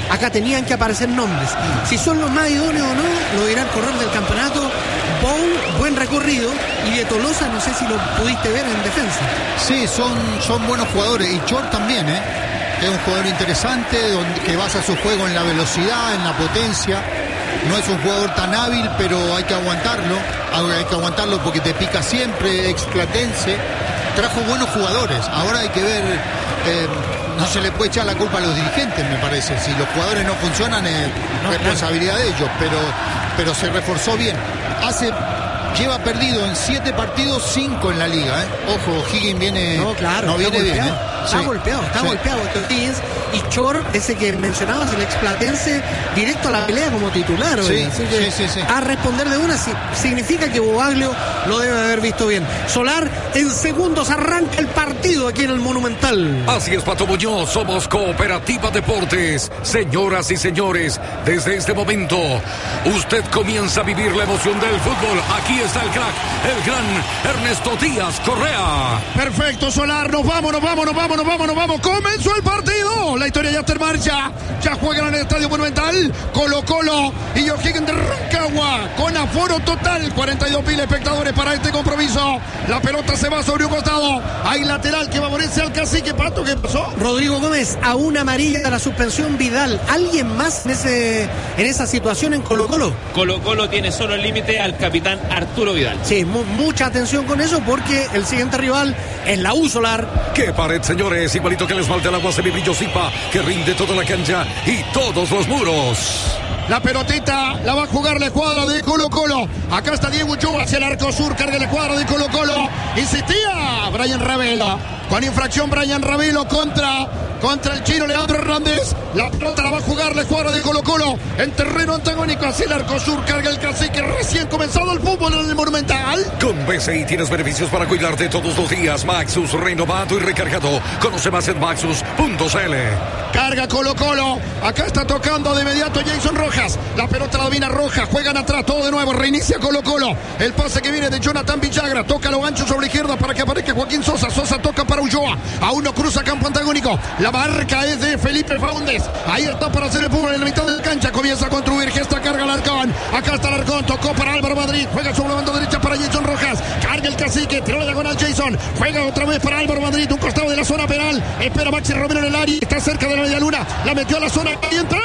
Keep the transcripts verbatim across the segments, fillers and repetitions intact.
acá tenían que aparecer nombres. Si son los más idóneos o no, lo dirán correr del campeonato. Bou, buen recorrido, y de Tolosa no sé si lo pudiste ver en defensa. Sí, son, son buenos jugadores, y Chor también, ¿eh? Es un jugador interesante, donde, que basa su juego en la velocidad, en la potencia. No es un jugador tan hábil, pero hay que aguantarlo. Hay que aguantarlo porque te pica siempre, explatense. Trajo buenos jugadores. Ahora hay que ver, eh, no se le puede echar la culpa a los dirigentes, me parece. Si los jugadores no funcionan, es no, responsabilidad claro. de ellos, pero, pero se reforzó bien. Hace... Lleva perdido en siete partidos, cinco en la liga, ¿eh? Ojo, Higgins viene... No, claro. No viene bien, ¿eh? Está sí. golpeado, está sí. golpeado. Higgins y Chor, ese que mencionabas, el explatense, directo a la pelea como titular. Sí, Así que sí, sí, sí. a responder de una, sí, significa que Bobaglio lo debe haber visto bien. Solar, en segundos arranca el partido aquí en el Monumental. Así es, Pato Muñoz, somos Cooperativa Deportes. Señoras y señores, desde este momento, usted comienza a vivir la emoción del fútbol. Aquí está el crack, el gran Ernesto Díaz Correa. Perfecto, Solar, nos vamos, nos vamos, nos vamos, nos vamos, nos vamos. Comenzó el partido. La historia ya está en marcha. Ya juegan en el Estadio Monumental. Colo Colo y O'Higgins de Rancagua con aforo total. cuarenta y dos mil espectadores para este compromiso. La pelota se va sobre un costado. Hay lateral que favorece al cacique. Pato, ¿qué pasó? Rodrigo Gómez, a una amarilla de la suspensión Vidal. ¿Alguien más en, ese, en esa situación en Colo Colo? Colo Colo tiene solo el límite al capitán Arturo Vidal. Sí, mu- mucha atención con eso porque el siguiente rival es la U, Solar. ¡Qué pared, señores! Igualito que el esmalte al agua semibrillo-sipa, que rinde toda la cancha y todos los muros. La pelotita la va a jugar la escuadra de Colo Colo. Acá está Diego Uchoa hacia el arco sur. Carga la escuadra de Colo Colo. Insistía Brian Ravelo. Con infracción Brian Ravelo contra, contra el chino Leandro Hernández. La pelota la va a jugar la escuadra de Colo Colo en terreno antagónico hacia el arco sur. Carga el cacique. Recién comenzado el fútbol en el Monumental. Con B C I tienes beneficios para cuidarte todos los días. Maxus renovado y recargado. Conoce más en maxus punto c l. Carga Colo Colo. Acá está tocando de inmediato Jason Rojas. La pelota la domina Rojas. Juegan atrás todo de nuevo. Reinicia Colo Colo. El pase que viene de Jonathan Villagra. Toca lo ancho sobre izquierda para que aparezca Joaquín Sosa. Sosa toca para Ulloa. Aún no cruza campo antagónico. La marca es de Felipe Faúndez. Ahí está para hacer el fútbol en la mitad de la cancha. Comienza a construir. Gesta carga Alarcón. Acá está Alarcón. Tocó para Álvaro Madrid. Juega sobre la banda derecha para Jason Rojas. Carga el cacique. Tiró la diagonal Jason. Juega otra vez para Álvaro Madrid. Un costado de la zona penal. Espera Maxi Romero en el área. Está cerca de la media luna. La metió a la zona caliente.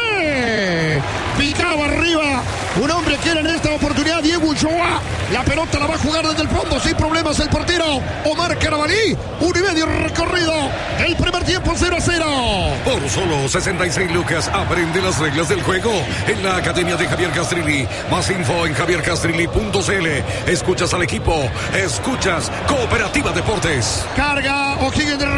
Picaba arriba. Un hombre que era en esta oportunidad Diego Ulloa. La pelota la va a jugar desde el fondo sin problemas el portero Omar Carabalí. Un y medio recorrido del primer tiempo, cero a cero. Por solo sesenta y seis lucas aprende las reglas del juego en la Academia de Javier Castrilli. Más info en javier castrilli punto c l. Escuchas al equipo, escuchas Cooperativa Deportes. Carga O'Higgins de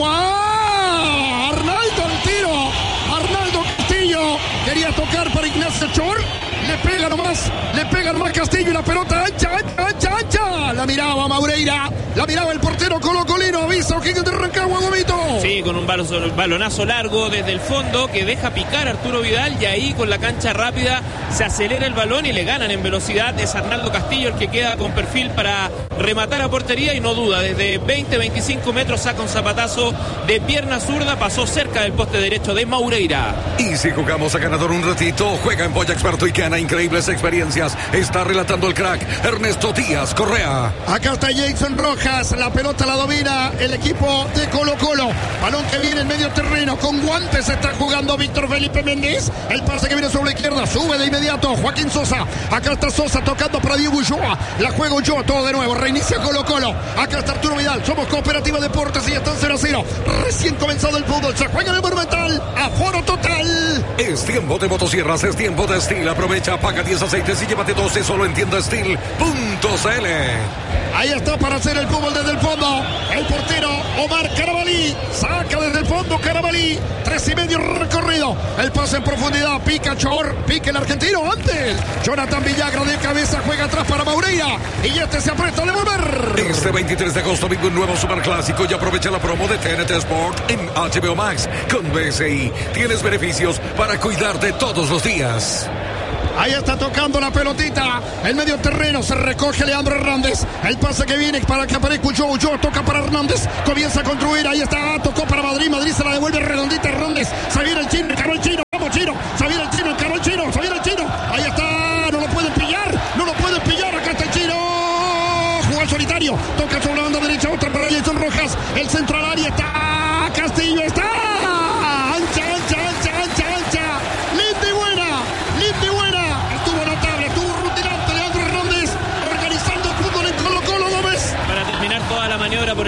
Rancagua. Arnaldo al tiro. Arnaldo Castillo quería tocar para Ignacio Chor. Le pega nomás, le pega nomás Castillo y la pelota ancha, ancha, ancha, ancha. La miraba Maureira, la miraba el portero colocolino. Avisa O'Higgins de Rancagua, Gomito. Sí, con un balonazo largo desde el fondo que deja picar a Arturo Vidal y ahí con la cancha rápida se acelera el balón y le ganan en velocidad. Es Arnaldo Castillo el que queda con perfil para rematar a portería y no duda, desde veinte, veinticinco metros saca un zapatazo de pierna zurda, pasó cerca del poste derecho de Maureira. Y si jugamos a ganador un ratito, juega en Polla Experto y gana increíbles experiencias. Está relatando el crack Ernesto Díaz Correa. Acá está Jason Rojas, la pelota la domina el equipo de Colo Colo. Balón que viene en medio terreno, con guantes está jugando Víctor Felipe Méndez. El pase que viene sobre la izquierda, sube de inmediato Joaquín Sosa. Acá está Sosa tocando para Diego Ulloa. La juega Ulloa, todo de nuevo, reinicia Colo Colo. Acá está Arturo Vidal, somos Cooperativa Deportes y están cero a cero. Recién comenzado el fútbol, se juega en el Monumental, aforo total. Es tiempo de motosierras, es tiempo de Steel. Aprovecha, paga diez aceites y llévate doce solo en tienda steel punto c l. Ahí está para hacer el fútbol desde el fondo. El portero Omar Carabalí. Saca desde el fondo Carabalí. Tres y medio recorrido. El pase en profundidad. Pica Chor. Pica el argentino antes. Jonathan Villagra de cabeza juega atrás para Maureira. Y este se aprieta a devolver. Este veintitrés de agosto vive un nuevo superclásico y aprovecha la promo de T N T Sport en H B O Max. Con B C I tienes beneficios para cuidarte todos los días. Ahí está tocando la pelotita. El medio terreno se recoge Leandro Hernández. El pase que viene para que aparezca Ulloa. Ulloa toca para Hernández. Comienza a construir. Ahí está. Tocó para Madrid. Madrid se la devuelve redondita Hernández. Se viene el chino. Caró el chino. Vamos, chino.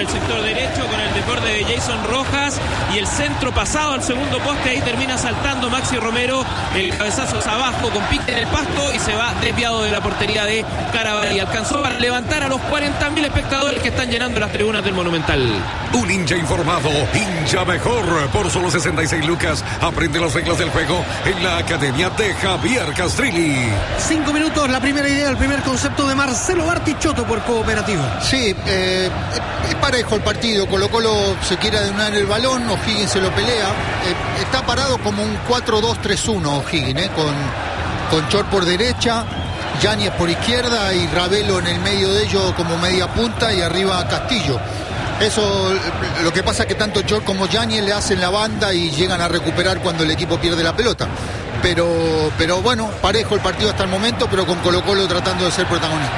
el sector derecho con el desborde de Jason Rojas y el centro pasado al segundo poste. Ahí termina saltando Maxi Romero, el cabezazo es abajo con pique en el pasto y se va desviado de la portería de Carabalí. Alcanzó para levantar a los cuarenta mil espectadores que están llenando las tribunas del Monumental. Un hincha informado, hincha mejor. Por solo sesenta y seis lucas, aprende las reglas del juego en la academia de Javier Castrilli. Cinco minutos, la primera idea, el primer concepto de Marcelo Bartichotto por Cooperativa. Sí, eh, es parejo el partido. Colo Colo se quiere adueñar el balón, O'Higgins se lo pelea. Eh, está parado como un cuatro dos tres uno O'Higgins, eh, con, con Chor por derecha, Yáñez por izquierda y Ravelo en el medio de ellos como media punta y arriba Castillo. Eso, lo que pasa es que tanto Chor como Yáñez le hacen la banda y llegan a recuperar cuando el equipo pierde la pelota. Pero, pero bueno, parejo el partido hasta el momento, pero con Colo Colo tratando de ser protagonista.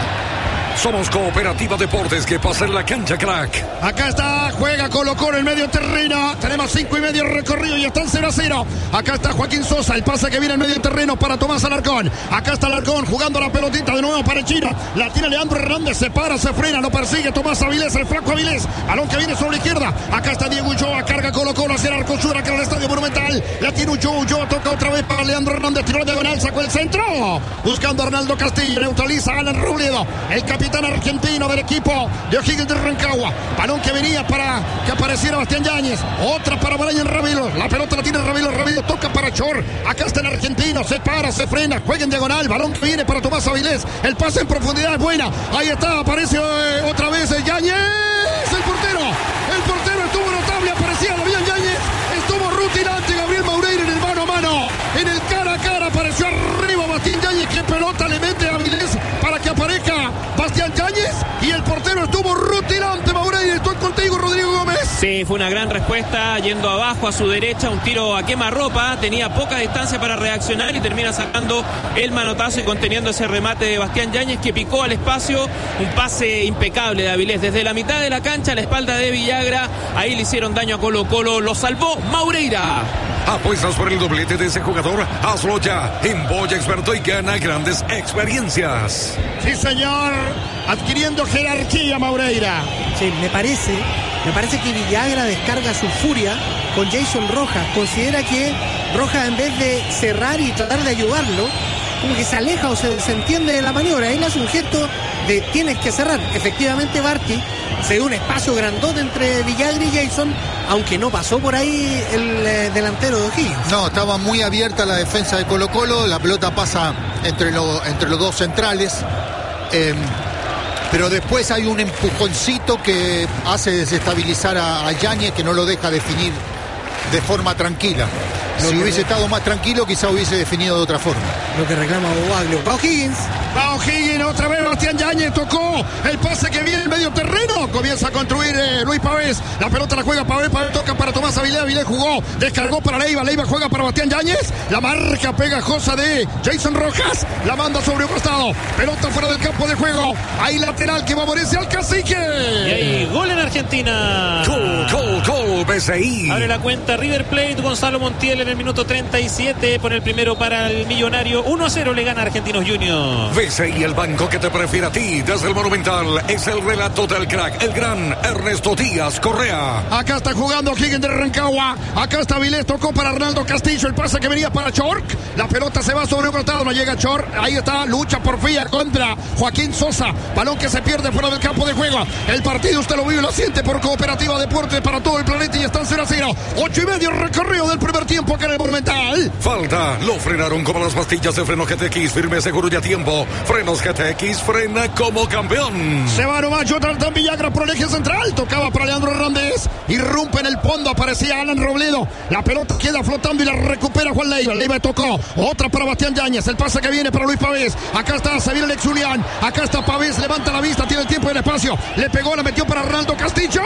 Somos Cooperativa Deportes, que pasa en la cancha, crack. Acá está, juega Colo Colo en medio terreno. Tenemos cinco y medio recorrido y están cero a cero. Acá está Joaquín Sosa, el pase que viene en medio terreno para Tomás Alarcón. Acá está Alarcón jugando la pelotita de nuevo para Chino. La tira Leandro Hernández, se para, se frena, lo persigue Tomás Avilés, el flaco Avilés. Balón que viene sobre la izquierda. Acá está Diego Ulloa, carga Colo Colo hacia el arco sur, acá en el Estadio Monumental. La tiene Ulloa, Ulloa toca otra vez para Leandro Hernández, tiró la diagonal, sacó el centro. Buscando a Arnaldo Castillo, neutraliza a Alan Robledo, el capitán argentino del equipo de O'Higgins de Rancagua. Balón que venía para que apareciera Bastián Yáñez. Otra para Brian Ravelo. La pelota la tiene Ravelo. Ravelo toca para Chor. Acá está el argentino. Se para, se frena. Juega en diagonal. Balón que viene para Tomás Avilés. El pase en profundidad es buena. Ahí está. Aparece eh, otra vez el Yáñez. El portero. El portero estuvo notable. Aparecía David Yáñez. Estuvo rutilante Gabriel Maureira en el mano a mano. En el cara a cara apareció arriba Bastián Yáñez. Qué pelota le mete a Avilés para que aparezca Bastián Yáñez. Y el portero estuvo rutilante, Maureira. Estoy contigo, Rodrigo Gómez. Sí, fue una gran respuesta, yendo abajo a su derecha, un tiro a quemarropa, tenía poca distancia para reaccionar y termina sacando el manotazo y conteniendo ese remate de Bastián Yáñez, que picó al espacio. Un pase impecable de Avilés desde la mitad de la cancha a la espalda de Villagra. Ahí le hicieron daño a Colo Colo, lo salvó Maureira. ¿Apuestas por el doblete de ese jugador? Hazlo ya en Boya Experto y gana grandes experiencias. Sí, señor. Adquiriendo jerarquía, Maureira. Sí, me parece, me parece que Villagra descarga su furia con Jason Rojas. Considera que Rojas, en vez de cerrar y tratar de ayudarlo, como que se aleja o se desentiende de la maniobra. Él hace un gesto de tienes que cerrar. Efectivamente, Barty se dio un espacio grandote entre Villagra y Jason, aunque no pasó por ahí el eh, delantero de O'Higgins. No, estaba muy abierta la defensa de Colo Colo. La pelota pasa entre, lo, entre los dos centrales. Eh, pero después hay un empujoncito que hace desestabilizar a, a Yáñez, que no lo deja definir de forma tranquila. Si hubiese estado más tranquilo, quizá hubiese definido de otra forma. Lo que reclama Bobaglio. Va O'Higgins. Va O'Higgins, otra vez Bastián Yáñez tocó el pase que viene en medio terreno. Comienza a construir eh, Luis Pavés. La pelota la juega Pavés, Pavés toca para Tomás Avilés. Avilés jugó, descargó para Leiva. Leiva juega para Bastián Yáñez. La marca pegajosa de Jason Rojas. La manda sobre un costado. Pelota fuera del campo de juego. Ahí lateral que favorece al Cacique. Y ahí gol en Argentina. Gol, gol, gol, B C I. Abre la cuenta River Plate. Gonzalo Montiel en el minuto treinta y siete. Pone el primero para el millonario. uno a cero le gana Argentinos Juniors. B C I, el banco que te prefiere a ti. Desde el Monumental es el relato del crack, el gran Ernesto Díaz Correa. Acá está jugando O'Higgins de Rancagua. Acá está Avilés, tocó para Arnaldo Castillo. El pase que venía para Chork. La pelota se va sobre un costado, no llega Chor. Ahí está, lucha por Fía contra Joaquín Sosa. Balón que se pierde fuera del campo de juego. El partido usted lo vive y lo siente por Cooperativa Deportes para todo el planeta y están cero a cero. ocho y medio recorrido del primer tiempo acá en el Monumental. Falta, lo frenaron como las pastillas de freno G T X, firme, seguro y a tiempo. Frenos G T X, frena como campeón. Se va nomás Jonathan Villagra por el eje central. Tocaba para Leandro Hernández. Irrumpe en el fondo, aparecía Alan Robledo. La pelota queda flotando y la recupera Juan Leiva. Leiva tocó, otra para Bastián Yáñez. El pase que viene para Luis Pavés. Acá está, se viene Alex Julián. Acá está Pavés, levanta la vista, tiene el tiempo y el espacio. Le pegó, la metió para Arnaldo Castillo.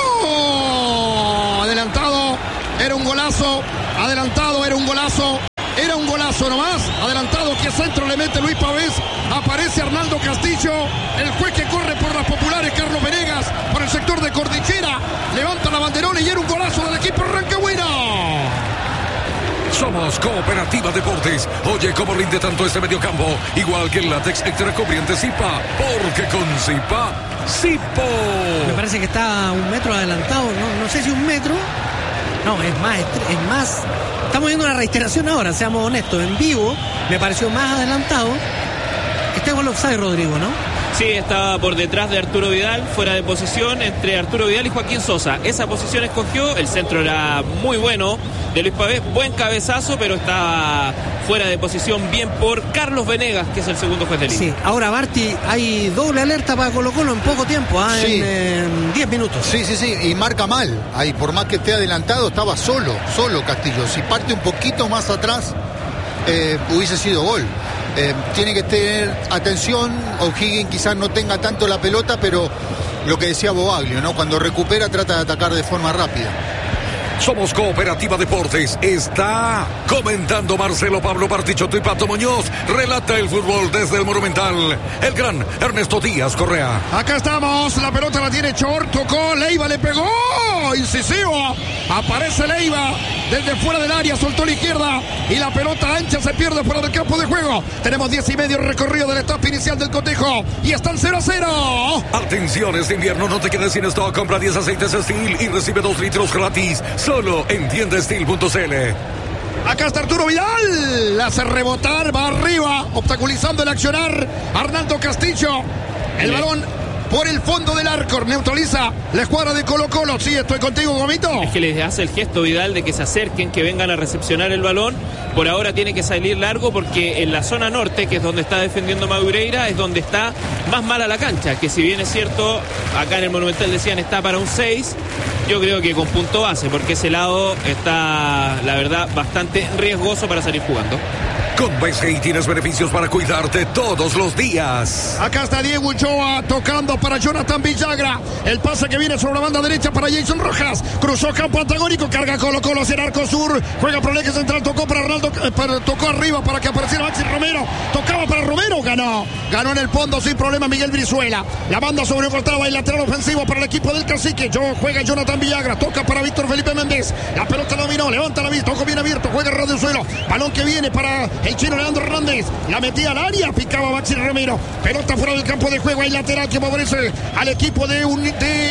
Adelantado, era un golazo. Adelantado, era un golazo. Era un golazo nomás. Adelantado, que centro le mete Luis Pavés. Aparece Arnaldo Castillo. El juez que corre por las populares, Carlos Venegas, por el sector de Cordillera. Levanta la banderona y era un golazo del equipo rancagüino. Somos Cooperativa Deportes. Oye cómo rinde tanto este mediocampo, igual que el látex extra cubriente Zipa, porque con Zipa, Zipo. Me parece que está un metro adelantado, no, no sé si un metro. No, es más, es más. Estamos viendo una reiteración ahora, seamos honestos. En vivo me pareció más adelantado. Este gol offside, Rodrigo, ¿no? Sí, estaba por detrás de Arturo Vidal, fuera de posición entre Arturo Vidal y Joaquín Sosa. Esa posición escogió, el centro era muy bueno de Luis Pavés, buen cabezazo, pero estaba fuera de posición bien por Carlos Venegas, que es el segundo juez de línea. Sí, ahora Barty, hay doble alerta para Colo Colo en poco tiempo, ¿ah? Sí. En diez minutos. Sí, sí, sí, y marca mal. Ahí, por más que esté adelantado, estaba solo, solo Castillo. Si parte un poquito más atrás, eh, hubiese sido gol. Eh, tiene que tener atención. O'Higgins quizás no tenga tanto la pelota, pero lo que decía Bobaglio, ¿no? Cuando recupera trata de atacar de forma rápida. Somos Cooperativa Deportes. Está comentando Marcelo Pablo Bartichotto y Pato Muñoz. Relata el fútbol desde el Monumental, el gran Ernesto Díaz Correa. Acá estamos, la pelota la tiene Chor, tocó, Leiva le pegó, incisivo, aparece Leiva desde fuera del área, soltó la izquierda y la pelota ancha se pierde fuera del campo de juego. Tenemos diez y medio recorrido de la etapa inicial del cotejo y están cero a cero. Atención, este invierno no te quedes sin stock. Compra diez aceites Steel y recibe dos litros gratis. Solo en tienda steel punto c l. Acá está Arturo Vidal, la hace rebotar, va arriba, obstaculizando el accionar Arnaldo Castillo. El balón por el fondo del arco, neutraliza la escuadra de Colo Colo. Sí, estoy contigo, Gomito. Es que les hace el gesto Vidal de que se acerquen, que vengan a recepcionar el balón. Por ahora tiene que salir largo porque en la zona norte, que es donde está defendiendo Madureira, es donde está más mala la cancha. Que si bien es cierto, acá en el Monumental decían está para un seis, yo creo que con punto base, porque ese lado está, la verdad, bastante riesgoso para salir jugando. Con B C I tienes beneficios para cuidarte todos los días. Acá está Diego Ochoa tocando para Jonathan Villagra. El pase que viene sobre la banda derecha para Jason Rojas. Cruzó campo antagónico, carga Colo Colo hacia el arco sur. Juega por el eje central, tocó para Arnaldo, eh, para, tocó arriba para que apareciera Maxi Romero. Tocaba para Romero, ganó. Ganó en el fondo sin problema Miguel Brizuela. La banda sobre cortaba el lateral ofensivo para el equipo del Cacique. Yo, juega Jonathan Villagra, toca para Víctor Felipe Méndez. La pelota dominó, levanta la vista, ojo bien abierto, juega Radio Suelo. Balón que viene para el chino Leandro Hernández, la metía al área, picaba Maxi Romero, pelota fuera del campo de juego, hay lateral que favorece al equipo de, un,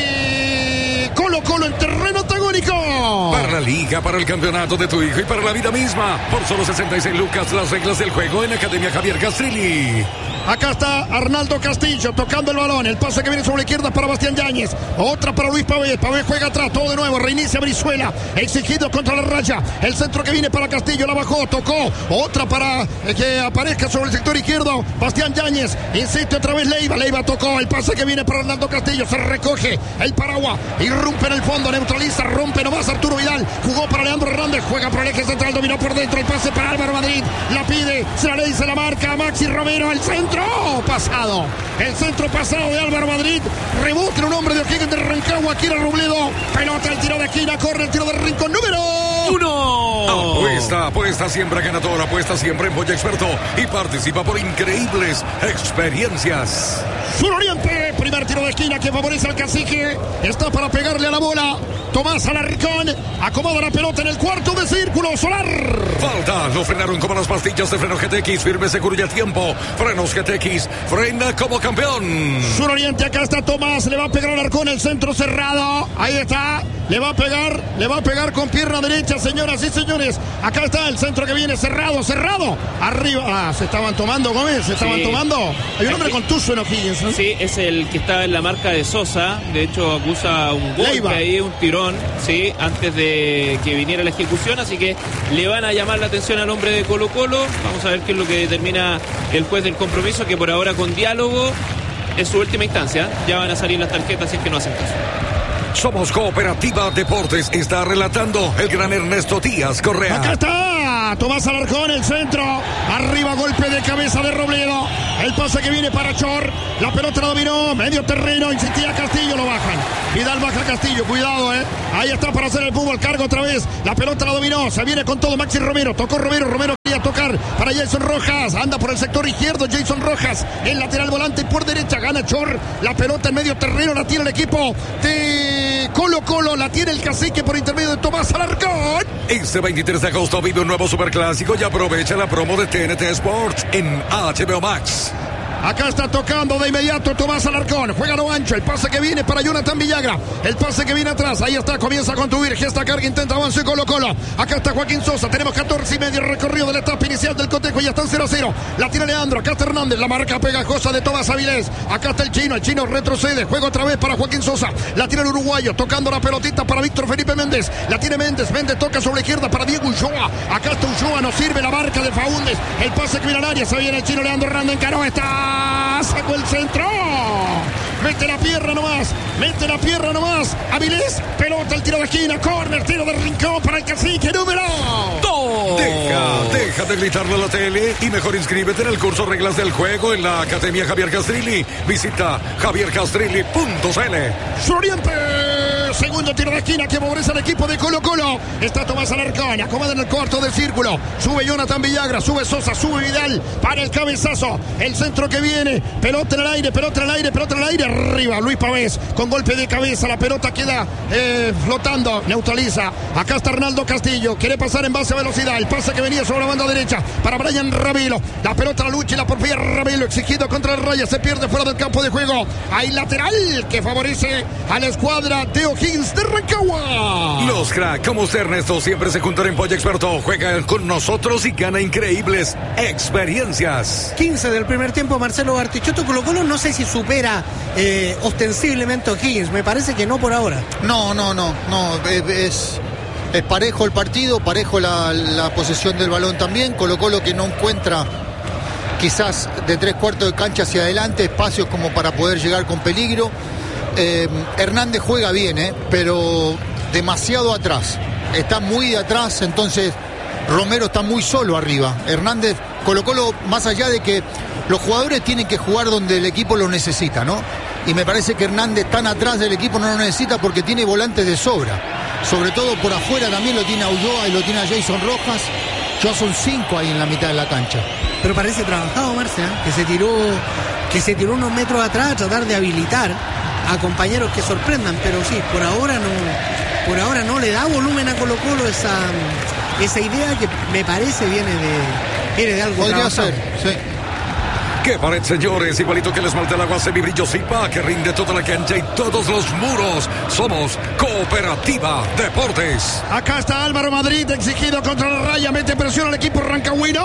de Colo Colo en terreno antagónico. Para la liga, para el campeonato de tu hijo y para la vida misma, por solo sesenta y seis lucas, las reglas del juego en Academia Javier Castrilli. Acá está Arnaldo Castillo tocando el balón. El pase que viene sobre la izquierda para Bastián Yáñez. Otra para Luis Pavés. Pavés juega atrás. Todo de nuevo. Reinicia Brizuela. Exigido contra la raya. El centro que viene para Castillo. La bajó. Tocó. Otra para que aparezca sobre el sector izquierdo. Bastián Yáñez. Insiste otra vez Leiva. Leiva tocó. El pase que viene para Arnaldo Castillo. Se recoge el paraguas. Irrumpe en el fondo. Neutraliza. Rompe nomás Arturo Vidal. Jugó para Leandro Hernández. Juega por el eje central. Dominó por dentro. El pase para Álvaro Madrid. La pide. Se la le dice la marca. Maxi Romero al centro. Pasado, el centro pasado de Álvaro Madrid, rebote un hombre de O'Higgins de Rancagua, Akira Robledo, pelota el tiro de esquina, corre el tiro de rincón número uno. Apuesta, apuesta siempre ganador, apuesta siempre en Boya Experto y participa por increíbles experiencias. Suroriente, primer tiro de esquina que favorece al Cacique, está para pegarle a la bola, Tomás Alarcón, acomoda la pelota en el cuarto de círculo, Solar. Falta, lo frenaron como las pastillas de freno G T X, firme, seguro y a tiempo. Frenos G T X, frena como campeón. Suroriente, acá está Tomás, le va a pegar a Alarcón, el centro cerrado, ahí está, le va a pegar, le va a pegar con pierna derecha, señoras y señores. Acá está el centro que viene cerrado, cerrado, arriba, ah, se estaban tomando, Gómez, se estaban sí. tomando. Hay un hombre con tuzo en O'Higgins, ¿no? Sí, es el que estaba en la marca de Sosa, de hecho acusa un golpe Leiva. Ahí, un tirón, sí, antes de que viniera la ejecución, así que le van a llamar la atención al hombre de Colo Colo. Vamos a ver qué es lo que determina el juez del compromiso, que por ahora con diálogo es su última instancia. Ya van a salir las tarjetas si es que no hacen caso. Somos Cooperativa Deportes, está relatando el gran Ernesto Díaz Correa. Acá está Tomás Alarcón, el centro, arriba golpe de cabeza de Robledo, el pase que viene para Chor, la pelota la dominó, medio terreno, insistía Castillo, lo bajan, Vidal baja Castillo, cuidado, eh, ahí está para hacer el fútbol, carga otra vez, la pelota la dominó, se viene con todo Maxi Romero, tocó Romero, Romero quería a tocar para Jason Rojas. Anda por el sector izquierdo Jason Rojas. El lateral volante por derecha. Gana Chor. La pelota en medio terreno la tiene el equipo de Colo Colo. La tiene el cacique por intermedio de Tomás Alarcón. Este veintitrés de agosto vive un nuevo superclásico y aprovecha la promo de T N T Sports en H B O Max. Acá está tocando de inmediato Tomás Alarcón. Juega lo ancho. El pase que viene para Jonathan Villagra. El pase que viene atrás. Ahí está. Comienza a construir. Gesta carga. Intenta avance Colo Colo. Acá está Joaquín Sosa. Tenemos catorce y medio recorrido de la etapa inicial del cotejo. Ya están cero a cero. La tiene Leandro. Acá está Hernández. La marca pegajosa de Tomás Avilés. Acá está el chino. El chino retrocede. Juega otra vez para Joaquín Sosa. La tiene el uruguayo. Tocando la pelotita para Víctor Felipe Méndez. La tiene Méndez. Méndez toca sobre la izquierda para Diego Ulloa. Acá está Ulloa. No sirve la marca de Faúndez. El pase que viene al área. Se viene el chino Leandro Hernández. Encaró. Está. Sacó el centro. Mete la pierna nomás. Mete la pierna nomás. Avilés. Pelota el tiro de esquina. Corner. Tiro de rincón para el cacique número dos. Deja, deja de gritarle a la tele y mejor inscríbete en el curso Reglas del Juego en la Academia Javier Castrilli. Visita javier castrilli punto c l. Suroriente. Segundo tiro de esquina que favorece al equipo de Colo Colo. Está Tomás Alarcón. Acomoda en el cuarto de círculo. Sube Jonathan Villagra. Sube Sosa. Sube Vidal. Para el cabezazo. El centro que viene. Pelota en el aire. Pelota en el aire. Pelota en el aire. Arriba. Luis Pavés. Con golpe de cabeza. La pelota queda eh, flotando. Neutraliza. Acá está Arnaldo Castillo. Quiere pasar en base a velocidad. El pase que venía sobre la banda derecha. Para Brian Ravelo. La pelota la lucha y la porfía Ravelo. Exigido contra el raya. Se pierde fuera del campo de juego. Hay lateral que favorece a la escuadra de O'Higgins de Rancagua. Los crack como usted, Ernesto, siempre se juntan en Pollo Experto. Juega con nosotros y gana increíbles experiencias. quince del primer tiempo, Marcelo Bartichotto. Colo Colo no sé si supera eh, ostensiblemente O'Higgins. Me parece que no por ahora. No, no, no, no. Es, es parejo el partido, parejo la, la posesión del balón también. Colo Colo que no encuentra quizás de tres cuartos de cancha hacia adelante espacios como para poder llegar con peligro. Eh, Hernández juega bien, eh, pero demasiado atrás. Está muy de atrás, entonces Romero está muy solo arriba. Hernández, Colo Colo, más allá de que los jugadores tienen que jugar donde el equipo lo necesita, ¿no? Y me parece que Hernández tan atrás del equipo no lo necesita porque tiene volantes de sobra. Sobre todo por afuera también lo tiene a Ulloa y lo tiene a Jason Rojas. Ya son cinco ahí en la mitad de la cancha. Pero parece trabajado, Marcia, ¿eh? que se tiró, que se tiró unos metros atrás a tratar de habilitar a compañeros que sorprendan, pero sí, por ahora no, por ahora no le da volumen a Colo Colo esa, esa idea que me parece viene de, viene de algo podría trabajado. ser, sí. ¡Qué pared, señores! Igualito que el esmalte del agua semibrillo-sipa que rinde toda la cancha y todos los muros. Somos Cooperativa Deportes. Acá está Álvaro Madrid, exigido contra la raya. Mete presión al equipo rancagüino.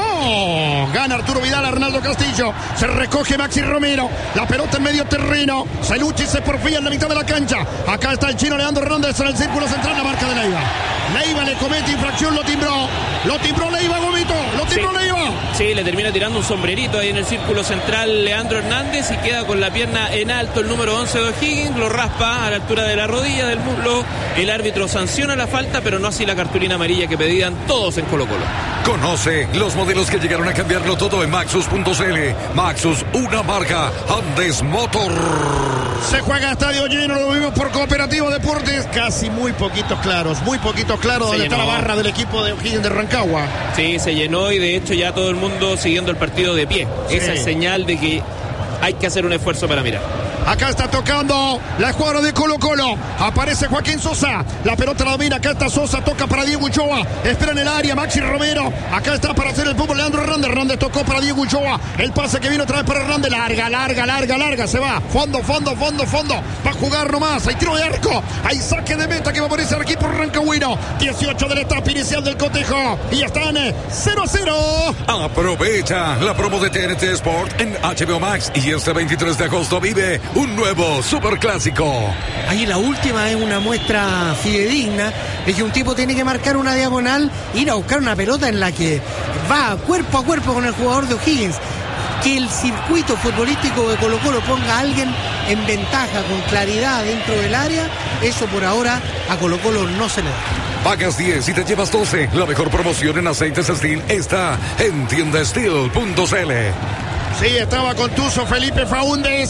Gana Arturo Vidal, Arnaldo Castillo. Se recoge Maxi Romero. La pelota en medio terreno. Se lucha y se porfía en la mitad de la cancha. Acá está el chino Leandro Hernández en el círculo central. La marca de Leiva. Leiva le comete infracción, lo timbró. Lo timbró Leiva, Gomito. Lo timbró Sí. Leiva. Sí, le termina tirando un sombrerito ahí en el círculo central Leandro Hernández y queda con la pierna en alto el número once de O'Higgins, lo raspa a la altura de la rodilla, del muslo. El árbitro sanciona la falta, pero no así la cartulina amarilla que pedían todos en Colo Colo. Conoce los modelos que llegaron a cambiarlo todo en Maxus punto c l. Maxus, una marca Andes Motor. Se juega a estadio lleno, lo vimos por Cooperativa Deportes. Casi muy poquitos claros, muy poquitos claros Se donde está la llenó. barra del equipo de O'Higgins de Rancagua. Sí, se llenó y de hecho ya todo el mundo siguiendo el partido de pie. Sí. Esa es señal de que hay que hacer un esfuerzo para mirar. Acá está tocando la escuadra de Colo Colo. Aparece Joaquín Sosa. La pelota la domina. Acá está Sosa. Toca para Diego Ulloa. Espera en el área. Maxi Romero. Acá está para hacer el fútbol Leandro Hernández. Hernández tocó para Diego Ulloa. El pase que viene otra vez para Hernández. Larga, larga, larga, larga. Se va. Fondo, fondo, fondo, fondo. Va a jugar nomás. Hay tiro de arco. Hay saque de meta que va a aparecer el equipo rancagüino. dieciocho de la etapa inicial del cotejo. Y ya están cero a cero. Aprovecha la promo de T N T Sport en H B O Max y este veintitrés de agosto vive un nuevo superclásico. Ahí la última es una muestra fidedigna de que un tipo tiene que marcar una diagonal, ir a buscar una pelota en la que va cuerpo a cuerpo con el jugador de O'Higgins. Que el circuito futbolístico de Colo Colo ponga a alguien en ventaja con claridad dentro del área, eso por ahora a Colo Colo no se le da. Pagas diez y te llevas doce. La mejor promoción en aceites Steel está en tienda steel punto c l. Sí, estaba contuso Felipe Faúndez.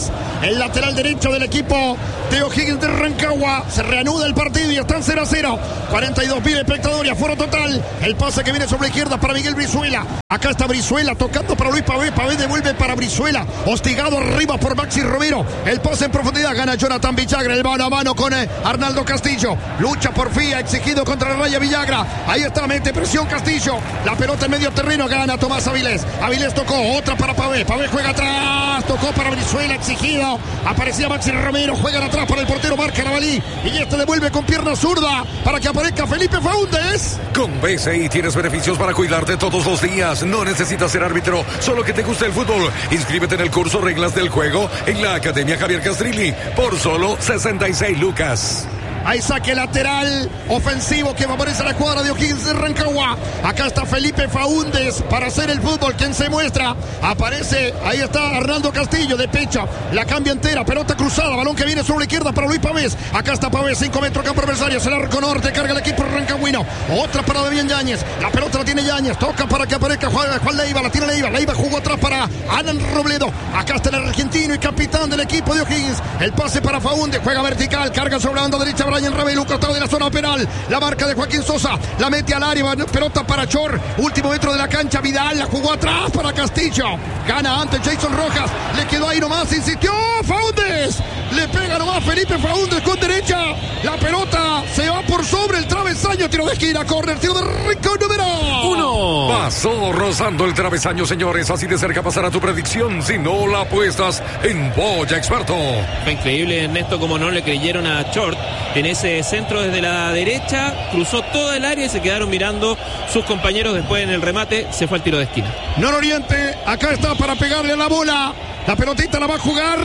el lateral derecho del equipo de O'Higgins de Rancagua. Se reanuda el partido y están cero a cero. cuarenta y dos mil espectadores, aforo total. El pase que viene sobre la izquierda para Miguel Brizuela. Acá está Brizuela tocando para Luis Pavé. Pavé devuelve para Brizuela. Hostigado arriba por Maxi Romero. El pase en profundidad. Gana Jonathan Villagra. El mano a mano con eh, Arnaldo Castillo. Lucha por Fía. Exigido contra la raya Villagra. Ahí está. Mete presión Castillo. La pelota en medio terreno. Gana Tomás Avilés. Avilés tocó. Otra para Pavé. Pavé juega atrás. Tocó para Brizuela. Exigido. Aparecía Maxi Romero. Juegan atrás para el portero Marca Navalí. Y este devuelve con pierna zurda para que aparezca Felipe Faúndez. Con B C I tienes beneficios para cuidarte todos los días. No necesitas ser árbitro, solo que te guste el fútbol. Inscríbete en el curso Reglas del Juego en la Academia Javier Castrilli por solo sesenta y seis lucas. Hay saque lateral ofensivo que favorece a la cuadra de O'Higgins de Rancagua. Acá está Felipe Faúndez para hacer el fútbol. Quien se muestra, aparece, ahí está Arnaldo Castillo de pecho. La cambia entera, pelota cruzada, balón que viene sobre la izquierda para Luis Pavés. Acá está Pavés, cinco metros campo adversario. Se la arco norte, carga el equipo rancagüino. Otra para Damián Yáñez. La pelota la tiene Yáñez, toca para que aparezca Juan, Juan Leiva, la tiene Leiva. Leiva jugó atrás para Alan Robledo. Acá está el argentino y capitán del equipo de O'Higgins. El pase para Faúndez, juega vertical, carga sobre la banda derecha. Brian Ravelo, costado de la zona penal. La marca de Joaquín Sosa. La mete al área. Pelota para Chor. Último metro de la cancha. Vidal la jugó atrás para Castillo. Gana antes Jason Rojas. Le quedó ahí nomás. Insistió Faúndez. Le pega nomás Felipe Faúndez con derecha. La pelota se va por sobre el travesaño. Tiro de esquina. Corner. Tiro de rincón número uno. Pasó rozando el travesaño, señores. Así de cerca pasará tu predicción si no la apuestas en Boya Experto. Fue increíble, Ernesto, como no le creyeron a Chort en ese centro desde la derecha, cruzó todo el área y se quedaron mirando sus compañeros. Después en el remate se fue al tiro de esquina. Nororiente, acá está para pegarle a la bola. La pelotita la va a jugar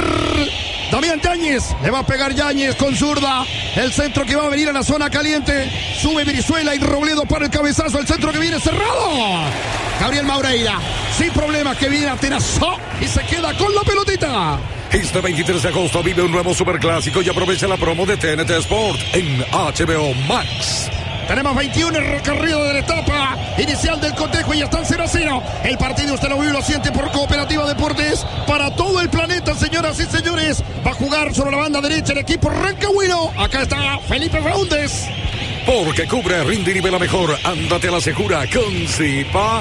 Damián Yáñez. Le va a pegar Yáñez con zurda. El centro que va a venir a la zona caliente. Sube Brizuela y Robledo para el cabezazo. El centro que viene cerrado. Gabriel Maureira, sin problemas, que viene a Tenazó y se queda con la pelotita. Este veintitrés de agosto vive un nuevo superclásico y aprovecha la promo de T N T Sport en H B O Max. Tenemos veintiuno en el recorrido de la etapa inicial del cotejo y están cero a cero. El partido usted lo vive y lo siente por Cooperativa Deportes. Para todo el planeta, señoras y señores. Va a jugar sobre la banda derecha el equipo rancagüino. Acá está Felipe Faúndez. Porque cubre, rinde y nivela mejor. Ándate a la segura con Zipa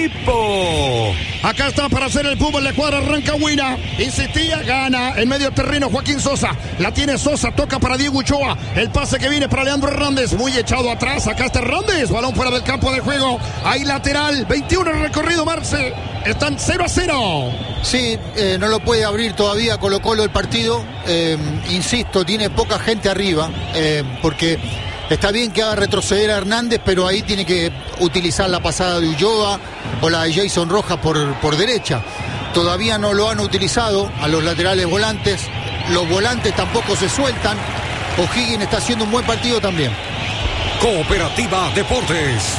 Zipo. Acá está para hacer el fútbol de cuadra rancagüina. Insistía, gana en medio terreno Joaquín Sosa. La tiene Sosa, toca para Diego Uchoa. El pase que viene para Leandro Hernández. Muy echado atrás. Acá está Hernández. Balón fuera del campo de juego. Ahí lateral. veintiuno en recorrido, Marce. Están cero a cero. Sí, eh, no lo puede abrir todavía Colo Colo el partido. Eh, insisto, tiene poca gente arriba. Eh, porque... Está bien que haga retroceder a Hernández, pero ahí tiene que utilizar la pasada de Ulloa o la de Jason Rojas por, por derecha. Todavía no lo han utilizado a los laterales volantes. Los volantes tampoco se sueltan. O'Higgins está haciendo un buen partido también. Cooperativa Deportes.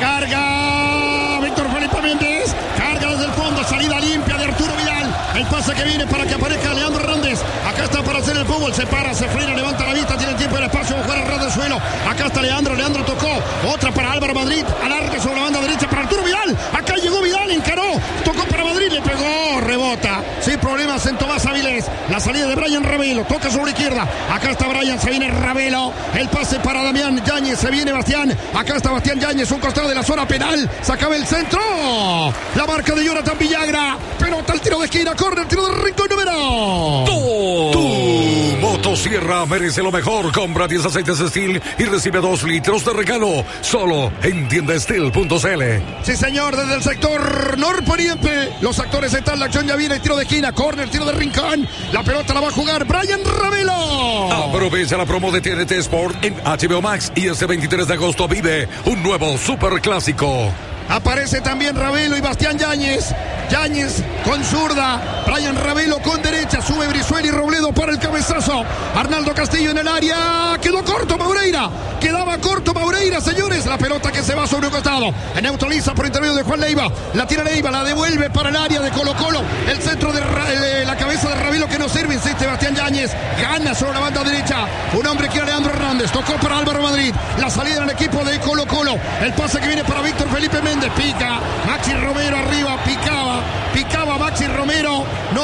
Carga Víctor Felipe Méndez. Carga desde el fondo. Salida limpia de Arturo Vidal. El pase que viene para que aparezca Leandro Hernández. Acá está para hacer el fútbol. Se para, se frena, levanta la vista. Tiene el tiempo y el espacio. Va a jugar el ras del suelo. Acá está Leandro. Leandro tocó. Otra para Álvaro Madrid. Alarga sobre la banda derecha para Arturo Vidal. Acá llegó Vidal. Encaró. Tocó para Madrid. Le pegó. Rebota. Sin problemas en Tomás Avilés. La salida de Brian Ravelo. Toca sobre la izquierda. Acá está Brian. Se viene Ravelo. El pase para Damián Yáñez. Se viene Bastián. Acá está Bastián Yáñez. Un costado de la zona penal. Sacaba el centro. La marca de Jonathan Villagra. Pelota al tiro de esquina. Corner, tiro de rincón número. Tu, tu motosierra merece lo mejor. Compra diez aceites Steel y recibe dos litros de regalo. Solo en tienda steel punto c l. Sí, señor, desde el sector norponiente. Los actores están, la acción ya viene. Tiro de esquina, corner, tiro de rincón. La pelota la va a jugar Brian Ravelo. Aprovecha la promo de T N T Sport en H B O Max y este veintitrés de agosto vive un nuevo superclásico. Aparece también Ravelo y Bastián Yáñez. Yáñez con zurda. Brian Ravelo con derecha. Sube Brizuela y Robledo para el cabezazo. Arnaldo Castillo en el área. Quedó corto Maureira. Quedaba corto Maureira, señores. La pelota que se va sobre un costado. Neutraliza por intermedio de Juan Leiva. La tira Leiva. La devuelve para el área de Colo Colo. El centro de eh, la cabeza de Ravelo que no sirve. Insiste Bastián Yáñez. Gana sobre la banda derecha. Un hombre que era Leandro Hernández. Tocó para Álvaro Madrid. La salida del equipo de Colo Colo. El pase que viene para Víctor Felipe Méndez. Pica. Maxi Romero arriba. Picaba. Picaba Maxi Romero. No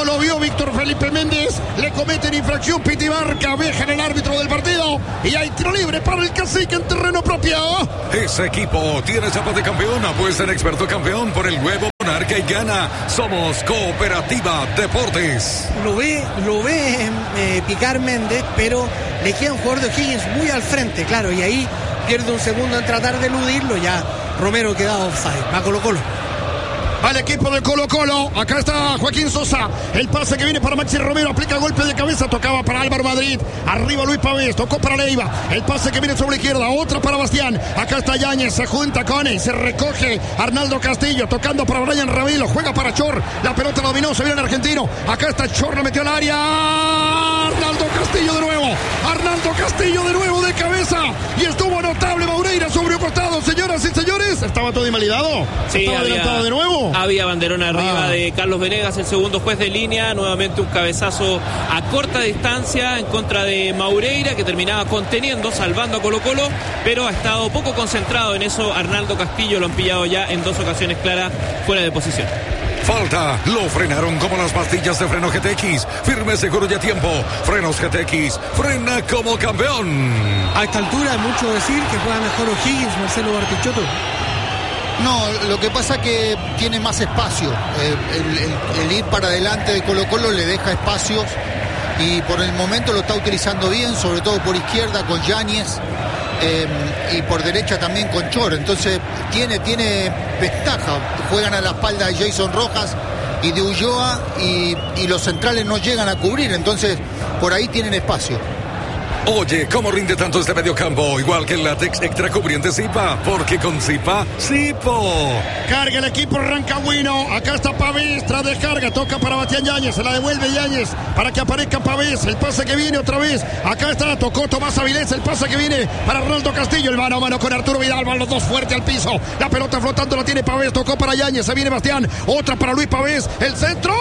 No lo vio Víctor Felipe Méndez. Le cometen infracción. Piti Barca, dejan el árbitro del partido. Y hay tiro libre para el Cacique en terreno propio. Ese equipo tiene chapa de campeón. Apuesta en Experto Campeón por el nuevo Monarca y gana. Somos Cooperativa Deportes. Lo ve, lo ve eh, picar Méndez, pero le queda un jugador de O'Higgins muy al frente, claro, y ahí pierde un segundo en tratar de eludirlo. Ya Romero queda offside. Va Colo Colo. Al equipo de Colo Colo, acá está Joaquín Sosa, el pase que viene para Maxi Romero, aplica golpe de cabeza, tocaba para Álvaro Madrid, arriba Luis Pavés, tocó para Leiva, el pase que viene sobre la izquierda, otra para Bastián, acá está Yáñez, se junta con él, se recoge Arnaldo Castillo, tocando para Brian Ramilo, juega para Chor, la pelota la dominó, se viene el argentino, acá está Chor, la metió al área, Arnaldo Castillo de nuevo, Arnaldo Castillo de nuevo de cabeza, y estuvo notable Maureira sobre un costado, señoras y señores, estaba todo invalidado, sí, estaba había... adelantado de nuevo. Había banderón arriba ah. de Carlos Venegas, el segundo juez de línea. Nuevamente un cabezazo a corta distancia en contra de Maureira, que terminaba conteniendo, salvando a Colo Colo, pero ha estado poco concentrado en eso. Arnaldo Castillo lo han pillado ya en dos ocasiones claras fuera de posición. Falta, lo frenaron como las pastillas de freno G T X. Firme, seguro y a tiempo. Frenos G T X, frena como campeón. A esta altura hay mucho decir que juega mejor O'Higgins, Marcelo Bartichotto. No, lo que pasa es que tiene más espacio. Eh, el, el, el ir para adelante de Colo Colo le deja espacios y por el momento lo está utilizando bien, sobre todo por izquierda con Yáñez eh, y por derecha también con Chor. Entonces tiene, tiene ventaja. Juegan a la espalda de Jason Rojas y de Ulloa y, y los centrales no llegan a cubrir. Entonces por ahí tienen espacio. Oye, ¿cómo rinde tanto este mediocampo? Igual que el látex extra cubriente Zipa, porque con Zipa, Zipo. Carga el equipo rancagüino, acá está Pavés, tras descarga, toca para Bastián Yáñez, se la devuelve Yáñez para que aparezca Pavés, el pase que viene otra vez, acá está, tocó Tomás Avilés, el pase que viene para Arnaldo Castillo, el mano a mano con Arturo Vidal, van los dos fuerte al piso, la pelota flotando la tiene Pavés, tocó para Yáñez, se viene Bastián, otra para Luis Pavés, el centro,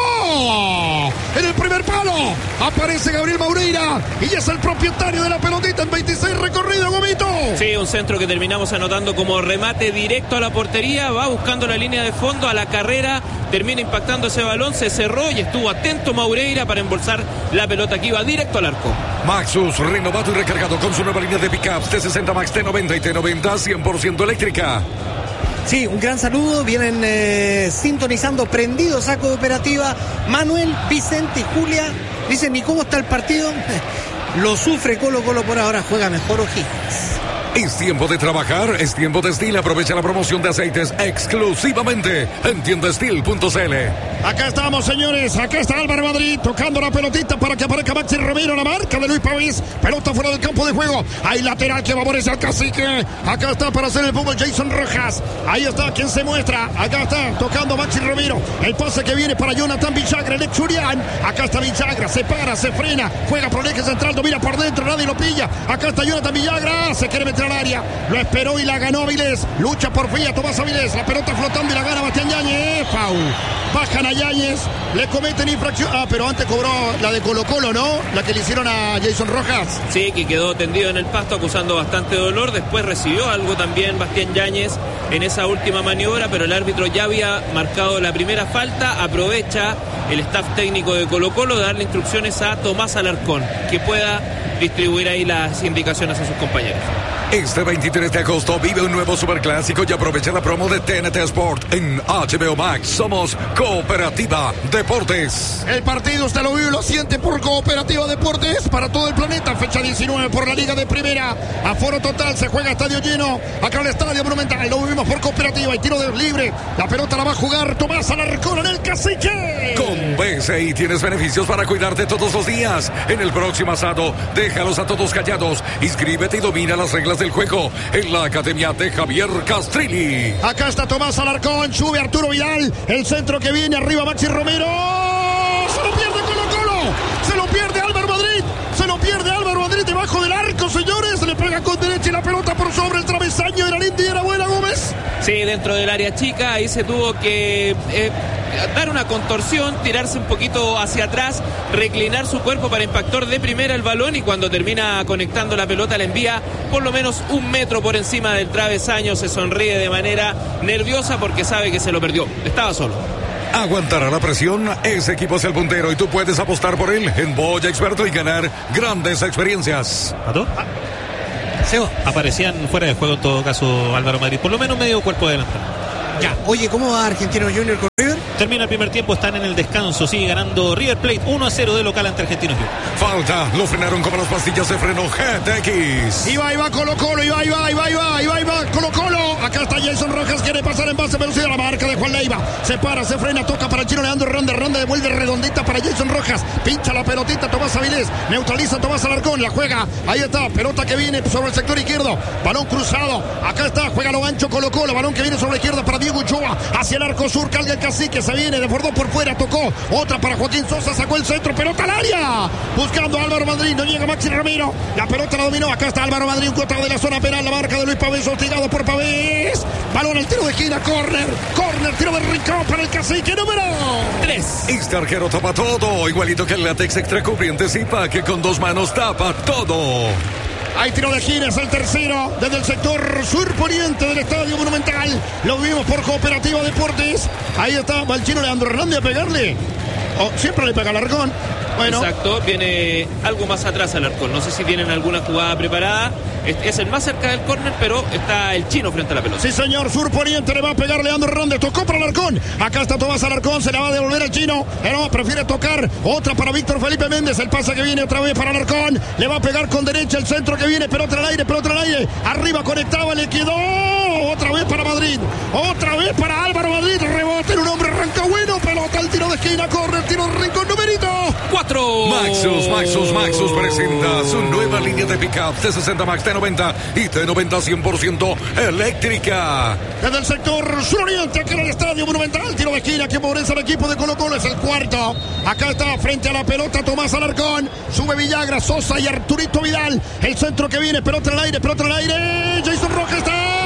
en el primer palo, aparece Gabriel Maureira, y es el propietario de la pelotita en veintiséis recorrido, Gomito. Sí, un centro que terminamos anotando como remate directo a la portería, va buscando la línea de fondo, a la carrera, termina impactando ese balón, se cerró y estuvo atento Maureira para embolsar la pelota que iba directo al arco. Maxus, renovado y recargado con su nueva línea de pickups T sesenta Max, T noventa y T noventa, cien por ciento eléctrica. Sí, un gran saludo, vienen eh, sintonizando prendidos a Cooperativa Manuel, Vicente y Julia. Dicen, ¿y cómo está el partido? Lo sufre Colo Colo por ahora, juega mejor O'Higgins. Es tiempo de trabajar, es tiempo de Steel. Aprovecha la promoción de aceites exclusivamente en tienda steel punto c l. Acá estamos, señores. Acá está Álvaro Madrid tocando la pelotita para que aparezca Maxi Romero, la marca de Luis Pavés. Pelota fuera del campo de juego. Hay lateral que favorece al Cacique. Acá está para hacer el fútbol Jason Rojas. Ahí está quien se muestra. Acá está tocando Maxi Romero. El pase que viene para Jonathan Villagra, el ex Urián. Acá está Villagra, se para, se frena. Juega por el eje central, domina por dentro, nadie lo pilla. Acá está Jonathan Villagra, se quiere meter al área, lo esperó y la ganó Avilés, lucha por fin a Tomás Avilés, la pelota flotando y la gana Bastián Yáñez, foul, bajan a Yáñez, le cometen infracción, ah, pero antes cobró la de Colo Colo, ¿no? La que le hicieron a Jason Rojas. Sí, que quedó tendido en el pasto acusando bastante dolor, después recibió algo también Bastián Yáñez en esa última maniobra, pero el árbitro ya había marcado la primera falta, aprovecha el staff técnico de Colo Colo de darle instrucciones a Tomás Alarcón, que pueda distribuir ahí las indicaciones a sus compañeros. Este veintitrés de agosto vive un nuevo superclásico y aprovecha la promo de T N T Sport en H B O Max. Somos Cooperativa Deportes. El partido usted lo vive y lo siente por Cooperativa Deportes para todo el planeta. Fecha diecinueve por la Liga de Primera. Aforo total, se juega estadio lleno. Acá en el Estadio Monumental. Lo vivimos por Cooperativa y tiro de libre. La pelota la va a jugar Tomás Alarcón en el Cacique. Con B C I tienes beneficios para cuidarte todos los días. En el próximo asado, déjalos a todos callados. Inscríbete y domina las reglas del juego en la Academia de Javier Castrilli. Acá está Tomás Alarcón, sube Arturo Vidal, el centro que viene arriba Maxi Romero, se lo pierde Colo Colo, se lo pierde Álvaro Madrid, se lo pierde Álvaro Madrid debajo del arco, señores, le pega con derecha y la pelota por sobre el travesaño, era linda y era buena Gómez. Sí, dentro del área chica, ahí se tuvo que eh, dar una contorsión, tirarse un poquito hacia atrás, reclinar su cuerpo para impactar de primera el balón y cuando termina conectando la pelota la envía por lo menos un metro por encima del travesaño, se sonríe de manera nerviosa porque sabe que se lo perdió, estaba solo. ¿Aguantará la presión? Ese equipo es el puntero y tú puedes apostar por él en Boya Experto y ganar grandes experiencias. ¿Pato? Aparecían fuera de juego en todo caso Álvaro Madrid, por lo menos medio cuerpo adelantado. Ya, oye, ¿cómo va Argentinos Junior con River? Termina el primer tiempo, están en el descanso, sigue ganando River Plate uno a cero de local ante Argentinos Junior. Falta, lo frenaron como las pastillas de freno G T X. Y va, y va Colo Colo, y va, y va, y va, y va, y va, y va Colo Colo. Acá está Jason Rojas, quiere pasar en base velocidad, la marca de Juan Leiva. Se para, se frena, toca para el chino Leandro Ronda, Ronda devuelve redondita para Jason Rojas. Pincha la pelotita Tomás Avilés, neutraliza Tomás Alarcón, la juega. Ahí está, pelota que viene sobre el sector izquierdo. Balón cruzado, acá está, juega lo ancho Colo Colo. Balón que viene sobre la izquierda para Diego Ochoa. Hacia el arco sur, carga el cacique, se viene, desbordó por fuera, tocó. Otra para Joaquín Sosa, sacó el centro, pelota al área. Buscando a Álvaro Madrid, no llega Maxi Ramiro. La pelota la dominó, acá está Álvaro Madrid, un costado de la zona penal, la marca de Luis Pavés, hostigado por Pavés. Balón al tiro de esquina, córner, córner, tiro de rincón para el cacique número tres. Este arquero tapa todo, igualito que el látex extra cubriente Zipa, que con dos manos tapa todo. Hay tiro de esquina, es el tercero desde el sector surponiente del Estadio Monumental. Lo vimos por Cooperativa Deportes. Ahí está, va el chino Leandro Hernández a pegarle. Oh, siempre le pega al arcón. Bueno. Exacto, viene algo más atrás al arcón. No sé si tienen alguna jugada preparada. Es, es el más cerca del córner, pero está el chino frente a la pelota. Sí, señor, surponiente le va a pegar Leandro Hernández. Tocó para el arcón. Acá está Tomás Alarcón, se la va a devolver al chino. Pero no, prefiere tocar. Otra para Víctor Felipe Méndez. El pase que viene otra vez para Alarcón. Le va a pegar con derecha el centro que viene. Pelota al aire, pelota al aire. Arriba conectaba, le quedó. Otra vez para Madrid. Otra vez para Álvaro Madrid. Rebote en un hombre, arranca bueno. Pelota al tiro de esquina, corre el tiro de rincón, numerito cuatro. Maxus, Maxus, Maxus presenta su nueva línea de pick-up T sesenta Max, T noventa y T noventa cien por ciento eléctrica. Desde el sector suroriente, aquí en el Estadio Monumental, tiro de esquina que favorece al equipo de Colo Colo, es el cuarto. Acá está frente a la pelota Tomás Alarcón, sube Villagra, Sosa y Arturito Vidal. El centro que viene, pelota al aire, pelota al aire. Jason Rojas está.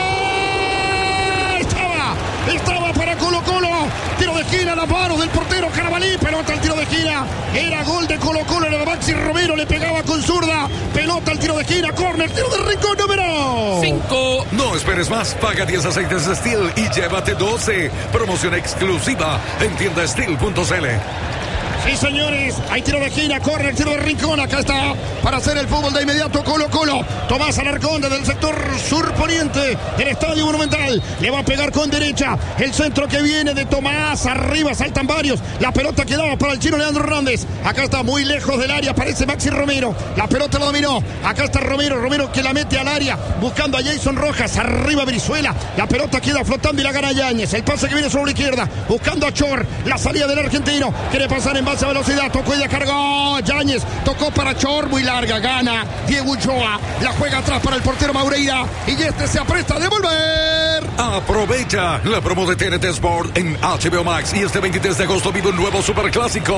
Estaba, estaba para Colo Colo. Tiro de esquina, la mano del portero Carabalí, pelota al tiro de esquina. Era gol de Colo Colo, era de Maxi Romero, le pegaba con zurda. Pelota al tiro de esquina, córner, tiro de rincón número cinco. No esperes más, paga diez aceites Steel y llévate doce. Promoción exclusiva en tienda steel punto c l. Sí, señores, hay tiro de esquina, corre el tiro de rincón, acá está para hacer el fútbol de inmediato Colo Colo. Tomás Alarcón desde el sector surponiente del Estadio Monumental, le va a pegar con derecha, el centro que viene de Tomás, arriba saltan varios, la pelota quedaba para el chino Leandro Hernández, acá está muy lejos del área, aparece Maxi Romero, la pelota lo dominó, acá está Romero, Romero que la mete al área, buscando a Jason Rojas, arriba Brizuela, la pelota queda flotando y la gana Yáñez, el pase que viene sobre la izquierda, buscando a Chor, la salida del argentino, quiere pasar en base a velocidad, tocó y descargó Yáñez, tocó para Chor, muy larga, gana Diego Ochoa, la juega atrás para el portero Maureira y este se apresta a devolver. Aprovecha la promo de T N T Sport en H B O Max y este veintitrés de agosto vive un nuevo superclásico.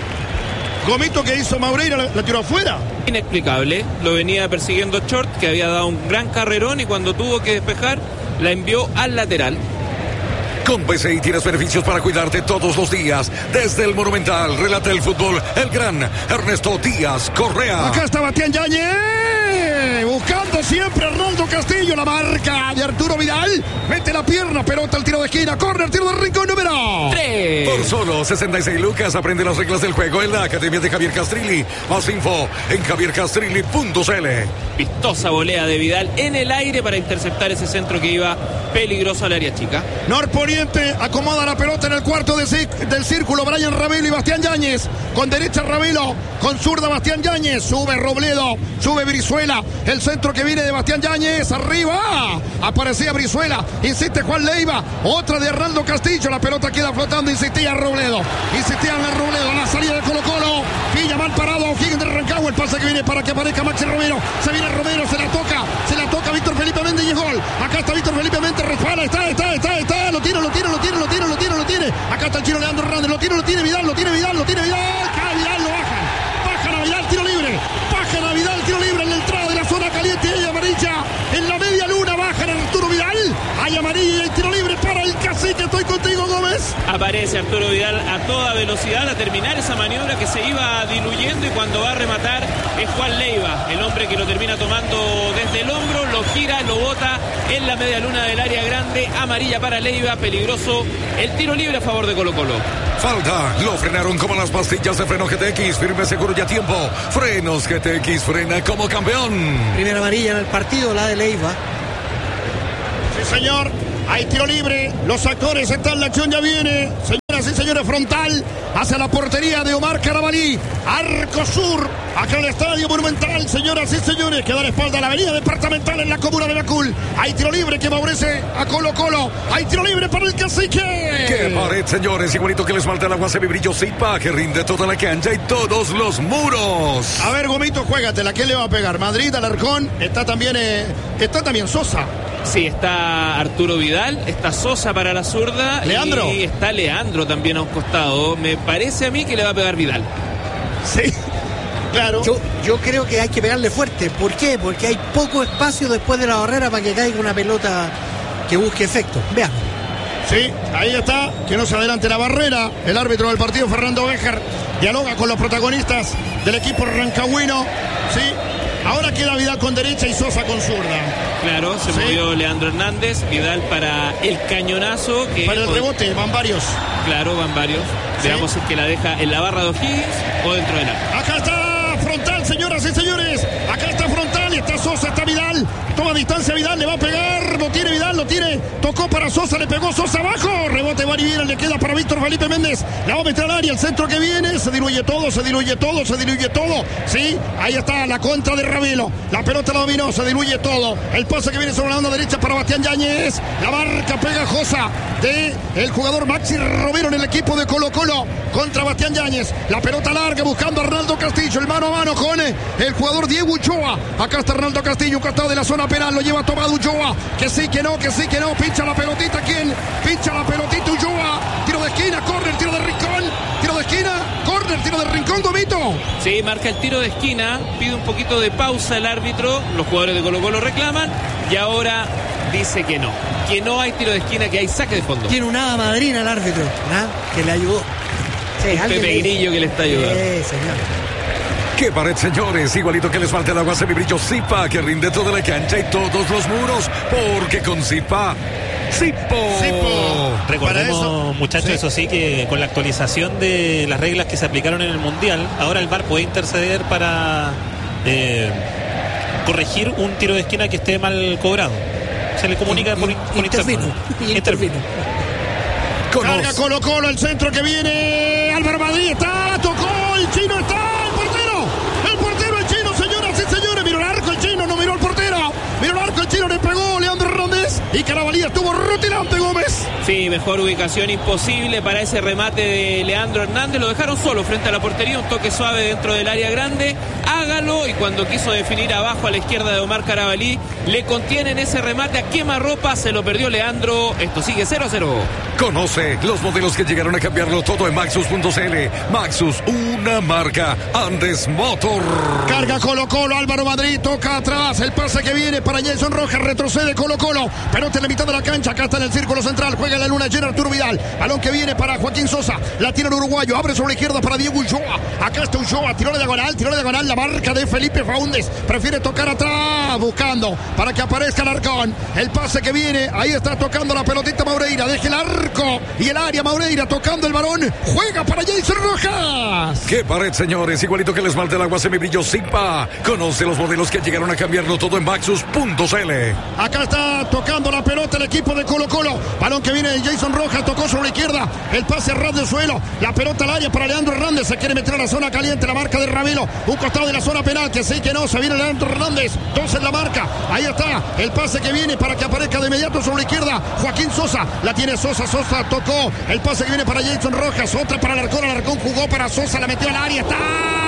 Gomito que hizo Maureira, la, la tiró afuera. Inexplicable, lo venía persiguiendo Short, que había dado un gran carrerón y cuando tuvo que despejar, la envió al lateral. Con P C I tienes beneficios para cuidarte todos los días. Desde el Monumental, relata el fútbol, el gran Ernesto Díaz Correa. Acá está Bastián Yáñez, buscando siempre Arnaldo Castillo, la marca de Arturo Vidal. Mete la pierna, pelota al tiro de esquina, corner, tiro de rincón número tres. Por solo sesenta y seis lucas, aprende las reglas del juego en la Academia de Javier Castrilli. Más info en javier castrilli punto c l. Vistosa volea de Vidal en el aire para interceptar ese centro que iba peligroso al área chica. Norponiente acomoda la pelota en el cuarto de, del círculo. Brian Ravelo y Bastián Yáñez. Con derecha Ravelo, con zurda Bastián Yáñez. Sube Robledo, sube Brizuela. El centro que viene de Bastián Yáñez. Arriba, aparecía Brizuela. Insiste Juan Leiva. Otra de Arnaldo Castillo. La pelota queda flotando. Insistía Robledo. Insistía en Robledo. La salida de Colo Colo. Pilla mal parado. Higgins de Rancagua. El pase que viene para que aparezca Maxi Romero. Se viene Romero, se la toca. Se la toca Víctor Felipe Méndez y es gol. Acá está Víctor Felipe Méndez. Resbala. Está, está, está, está. Lo tira, lo tira, lo tira, lo tira, lo tira, lo tiene. Acá está el chino Leandro Hernández. Lo tira, lo tiene Vidal, lo tiene Vidal, lo tiene Vidal. Cae Vidal, lo bajan. Bajan a Vidal, tiro libre. Bajan a Vidal, tiro libre en la entrada de la zona caliente. Y hay amarilla. En la media luna bajan a Arturo Vidal. Hay amarilla y hay tiro libre para el cacique. Estoy contigo, Gómez. Aparece Arturo Vidal a toda velocidad a terminar esa maniobra que se iba diluyendo, y cuando va a rematar es Juan Leiva, el hombre que lo termina tomando desde el hombro, lo gira, lo bota en la media luna del área grande. Amarilla para Leiva, peligroso el tiro libre a favor de Colo-Colo. Falta, lo frenaron como las pastillas de freno G T X, firme, seguro y a tiempo. Frenos G T X, frena como campeón. Primera amarilla en el partido, la de Leiva. Sí, señor. Hay tiro libre. Los actores están, la acción ya viene. Señoras y señores, frontal hacia la portería de Omar Carabalí. Arco Sur, acá en el Estadio Monumental. Señoras y señores, que da la espalda a la avenida departamental en la comuna de Macul. Hay tiro libre que favorece a Colo-Colo. Hay tiro libre para el Cacique. ¡Qué pared, señores! Igualito que les falta el agua semibrillo Zipa, que rinde toda la cancha y todos los muros. A ver, Gomito, juégatela. ¿Quién le va a pegar? Madrid, Alarcón. Está también, eh, está también Sosa. Sí, está Arturo Vidal, está Sosa para la zurda. Leandro. Y está Leandro también a un costado. Me parece a mí que le va a pegar Vidal. Sí, claro. Yo, yo creo que hay que pegarle fuerte. ¿Por qué? Porque hay poco espacio después de la barrera para que caiga una pelota que busque efecto. Veamos. Sí, ahí está, que no se adelante la barrera. El árbitro del partido, Fernando Béjar, dialoga con los protagonistas del equipo rancagüino. Sí, ahora queda Vidal con derecha y Sosa con zurda. Claro, se sí. movió Leandro Hernández, Vidal para el cañonazo. Que para el rebote, van varios. Claro, van varios. Sí. Veamos si es que la deja en la barra de O'Higgins o dentro de la. Acá está frontal, señoras y señores. Acá está frontal y está Sosa, está Vidal. Toma distancia Vidal, le va a pegar. Lo tiene Vidal, lo tiene. Tocó para Sosa, le pegó Sosa abajo. Rebote va y viene, le queda para Víctor Felipe Méndez. La va a meter al área, el centro que viene. Se diluye todo, se diluye todo, se diluye todo. Sí, ahí está la contra de Ravelo. La pelota la dominó, se diluye todo. El pase que viene sobre la onda derecha para Bastián Yáñez. La marca pegajosa de el jugador Maxi Romero en el equipo de Colo-Colo contra Bastián Yáñez. La pelota larga buscando a Arnaldo Castillo. El mano a mano con el jugador Diego Uchoa. Acá está Arnaldo Castillo, un costado de la zona penal. Lo lleva tomado Uchoa. Que sí, que no, que sí, que no. Pincha la pelotita. ¿Quién? Pincha la pelotita Uchoa. Tiro de esquina, córner, tiro de rincón. Tiro de esquina, córner, tiro de rincón, Gomito. Sí, marca el tiro de esquina. Pide un poquito de pausa el árbitro. Los jugadores de Colo-Colo reclaman. Y ahora dice que no. Que no hay tiro de esquina, que hay saque de fondo. Tiene una madrina el árbitro, ¿ah? Que le ayudó. Sí, Pepe Grillo que le está ayudando. Sí, señor. ¡Qué pared, señores! Igualito que les falta el agua semibrillo Zipa, que rinde toda la cancha y todos los muros, porque con Zipa, Zipo. Zipo. Recordemos, eso, muchachos, sí. eso sí, que con la actualización de las reglas que se aplicaron en el Mundial, ahora el V A R puede interceder para eh, corregir un tiro de esquina que esté mal cobrado. Se le comunica In, por, in, por intervino. interno. Intervino. Carga Colo-Colo, el centro que viene. Álvaro Madrid está, tocó, el chino está, el portero. El portero, el chino, señoras y señores. Miró el arco, el chino, no miró el portero. Miró el arco, el chino, le pegó Leandro Hernández. Y Carabalí estuvo rutilante, Gómez. Sí, mejor ubicación imposible para ese remate de Leandro Hernández. Lo dejaron solo frente a la portería, un toque suave dentro del área grande. Hágalo, y cuando quiso definir abajo a la izquierda de Omar Carabalí, le contienen ese remate a quemarropa, se lo perdió Leandro. Esto sigue cero a cero. Conoce los modelos que llegaron a cambiarlo todo en Maxus punto c l. Maxus, una marca Andes Motor. Carga Colo-Colo, Álvaro Madrid, toca atrás. El pase que viene para Jason Rojas, retrocede Colo-Colo. Pelota en la mitad de la cancha, acá está en el círculo central. Juega en la luna llena Arturo Vidal. Balón que viene para Joaquín Sosa. La tira el uruguayo, abre sobre la izquierda para Diego Ulloa. Acá está Ulloa, tiró la diagonal, tiró la diagonal. La marca de Felipe Faúndez. Prefiere tocar atrás, buscando para que aparezca el Arcón. El pase que viene, ahí está tocando la pelotita Maureira. Deja el arco y el área. Maureira tocando el balón. Juega para Jason Rojas. ¡Qué pared, señores! Igualito que les falta el agua semibrillo Zipa. Conoce los modelos que llegaron a cambiarlo todo en Maxus punto c l. Acá está tocando la pelota el equipo de Colo-Colo. Balón que viene de Jason Rojas, tocó sobre la izquierda. El pase ras del suelo. La pelota al área para Leandro Hernández. Se quiere meter a la zona caliente. La marca de Ravelo. Un costado de la zona penal. Que sí, que no. Se viene Leandro Hernández. Dos en la marca. Ahí está. El pase que viene para que aparezca de inmediato sobre la izquierda. Joaquín Sosa. La tiene Sosa. Sosa tocó. El pase que viene para Jason Rojas. Otra para Alarcón. Alarcón jugó para Sosa. La metió al área. Está.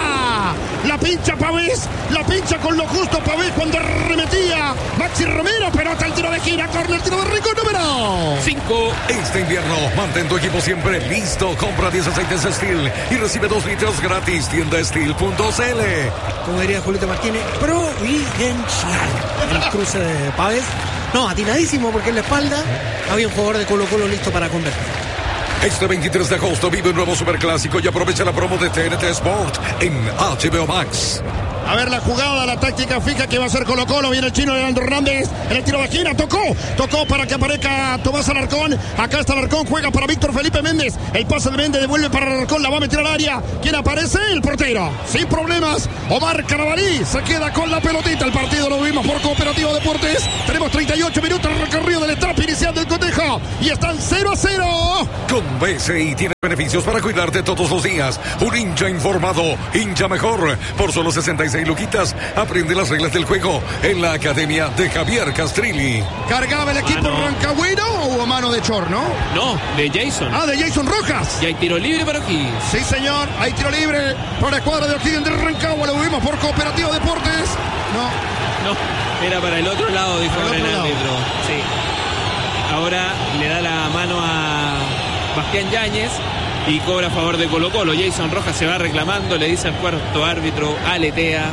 La pincha Pavés. La pincha con lo justo Pavés cuando arremetía Maxi Romero. Pelota el tiro de gira. Corner, el tiro de rico número cinco. Este invierno, mantén tu equipo siempre listo. Compra diez aceites Steel y recibe dos litros gratis. Tienda Steel punto c l. Como diría Julito Martínez, providencial. El cruce de Pávez. No, atinadísimo porque en la espalda había un jugador de Colo-Colo listo para convertir. Este veintitrés de agosto vive un nuevo superclásico y aprovecha la promo de T N T Sport en H B O Max. A ver la jugada, la táctica fija que va a hacer Colo Colo. Viene el chino Leandro Hernández en el tiro de esquina. Tocó, tocó para que aparezca Tomás Alarcón. Acá está Alarcón, juega para Víctor Felipe Méndez. El pase de Méndez devuelve para Alarcón, la va a meter al área. ¿Quién aparece? El portero. Sin problemas, Omar Carabalí se queda con la pelotita. El partido lo vimos por Cooperativa Deportes. Tenemos treinta y ocho minutos de recorrido del etapa inicial del cotejo. Y están cero a cero. Con B C I tiene beneficios para cuidarte todos los días. Un hincha informado, hincha mejor. Por solo sesenta y seis luquitas, aprende las reglas del juego en la academia de Javier Castrilli. Cargaba el equipo Mano. rancagüino o hubo mano de Chor, ¿no? No, de Jason. Ah, de Jason Rojas. Y hay tiro libre para aquí. Sí, señor. Hay tiro libre por la escuadra de O'Higgins de Rancagua. Lo vimos por Cooperativa Deportes. No. No, era para el otro lado, dijo Para el el otro lado. árbitro. Sí. Ahora le da la mano a Bastián Yáñez y cobra a favor de Colo Colo. Jason Rojas se va reclamando, le dice al cuarto árbitro, aletea.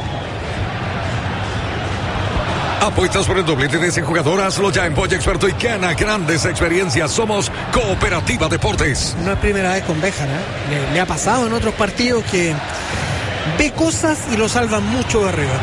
Apuestas por el doblete de ese jugador, hazlo ya en Boya Experto y gana grandes experiencias. Somos Cooperativa Deportes. No es primera vez con Béjar, ¿eh? le, le ha pasado en otros partidos que ve cosas y lo salvan mucho de arriba.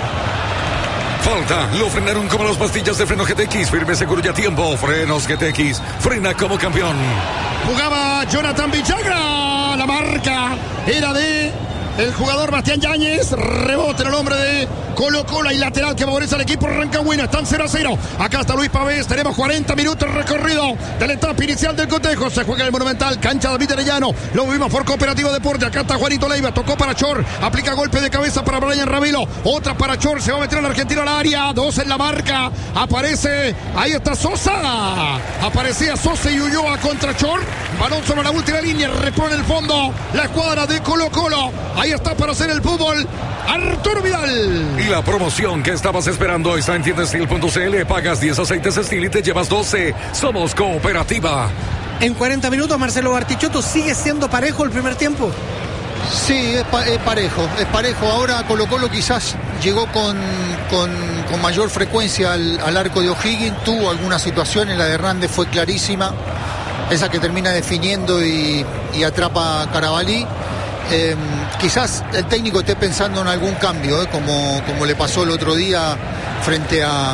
Falta, lo frenaron como las pastillas de freno G T X, firme, seguro y a tiempo. Frenos G T X, frena como campeón. Jugaba Jonathan Villagra. La marca era de el jugador Bastián Yáñez. Rebote en el hombre de Colo Colo y lateral que favorece al equipo rancagüino. Están cero a cero. Acá está Luis Pavés. Tenemos cuarenta minutos recorrido de la etapa inicial del cotejo. Se juega en el Monumental. Cancha David Arellano. Lo vimos por Cooperativa Deporte. Acá está Juanito Leiva. Tocó para Chor. Aplica golpe de cabeza para Brian Ravelo. Otra para Chor. Se va a meter el argentino al área. Dos en la marca. Aparece. Ahí está Sosa. Aparecía Sosa y Ulloa contra Chor. Balón sobre la última línea. Repone el fondo. La escuadra de Colo Colo. Ahí está para hacer el fútbol Arturo Vidal. Y la promoción que estabas esperando está en tienda steel punto c l. Pagas diez aceites Steel y te llevas doce. Somos Cooperativa. En cuarenta minutos Marcelo Bartichotto sigue siendo parejo el primer tiempo. Sí, es, pa- es parejo, es parejo. Ahora Colo Colo quizás llegó con, con, con mayor frecuencia al, al arco de O'Higgins. Tuvo algunas situaciones, la de Hernández fue clarísima. Esa que termina definiendo y, y atrapa a Carabalí. Eh, quizás el técnico esté pensando en algún cambio, eh, como, como le pasó el otro día frente a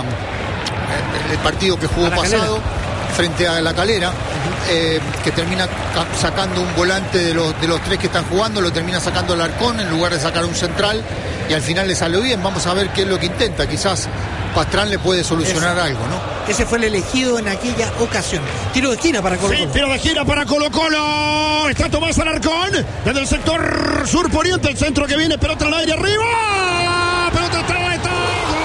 el, el partido que jugó A La pasado, Calera. frente a La Calera, eh, que termina ca- sacando un volante de los, de los tres que están jugando, lo termina sacando Alarcón en lugar de sacar un central y al final le salió bien. Vamos a ver qué es lo que intenta. Quizás Pastrán le puede solucionar Eso. algo, ¿no? Ese fue el elegido en aquella ocasión. Tiro de esquina para Colo Sí, Colo. tiro de gira para Colo Colo. Está Tomás Alarcón desde el sector sur poniente. El centro que viene, pelota al aire arriba. Pelota está, está.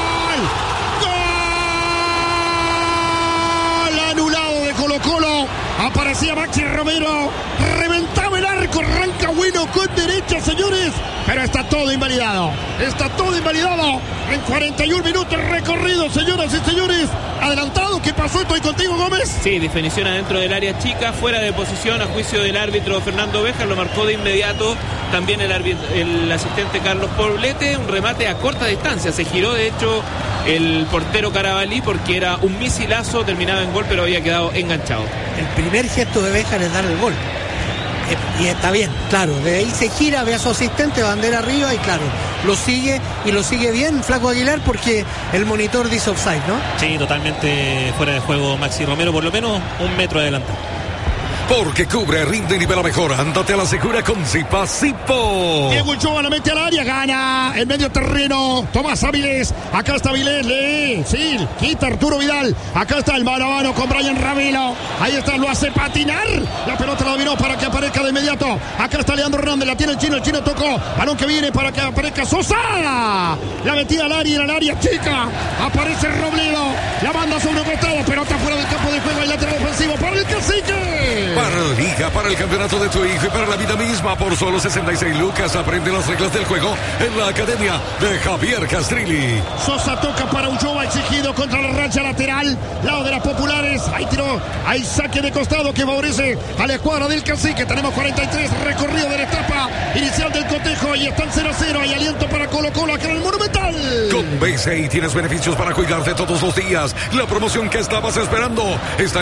Gol. Gol anulado de Colo Colo. Aparecía Maxi Romero. Reventaba el arco. Rancagüino con derecha, señores. Pero está todo invalidado. Está todo invalidado. En cuarenta y un minutos recorrido, señoras y señores. Adelantado. ¿Qué pasó? Estoy contigo, Gómez. Sí, definición adentro del área chica, fuera de posición a juicio del árbitro Fernando Béjar, lo marcó de inmediato también el, árbitro, el asistente Carlos Poblete, un remate a corta distancia, se giró de hecho el portero Carabalí porque era un misilazo, terminaba en gol pero había quedado enganchado. El primer gesto de Béjar es dar el gol. Eh, Y está bien, claro. De ahí se gira, ve a su asistente, bandera arriba y claro, lo sigue y lo sigue bien Flaco Aguilar porque el monitor dice offside, ¿no? Sí, totalmente fuera de juego Maxi Romero, por lo menos un metro adelante. Porque cubre, rinde y nivela mejor. Ándate a la segura con Zipa Zipo. Diego Ulloa la mete al área, gana el medio terreno. Tomás Avilés, acá está Avilés, lee, sí, quita Arturo Vidal. Acá está el mano a mano con Brian Ravelo. Ahí está, lo hace patinar. La pelota la dominó para que aparezca de inmediato. Acá está Leandro Hernández, la tiene el chino, el chino tocó. Balón que viene para que aparezca Sosa. La metida al área, en el área chica. Aparece Robledo, la banda sobre un costado, pelota fuera del campo de juego, el lateral ofensivo para el Cacique. Para la liga, para el campeonato de tu hijo y para la vida misma por solo sesenta y seis lucas. Aprende las reglas del juego en la academia de Javier Castrilli. Sosa toca para Ulloa, exigido contra la rancha lateral, lado de las populares. Ahí tiró, hay saque de costado que favorece a la escuadra del Cacique. Tenemos cuarenta y tres recorrido de la etapa inicial del cotejo y están cero a cero. Hay aliento para Colo Colo acá en el Monumental. Con B C I tienes beneficios para cuidarte todos los días. La promoción que estabas esperando está en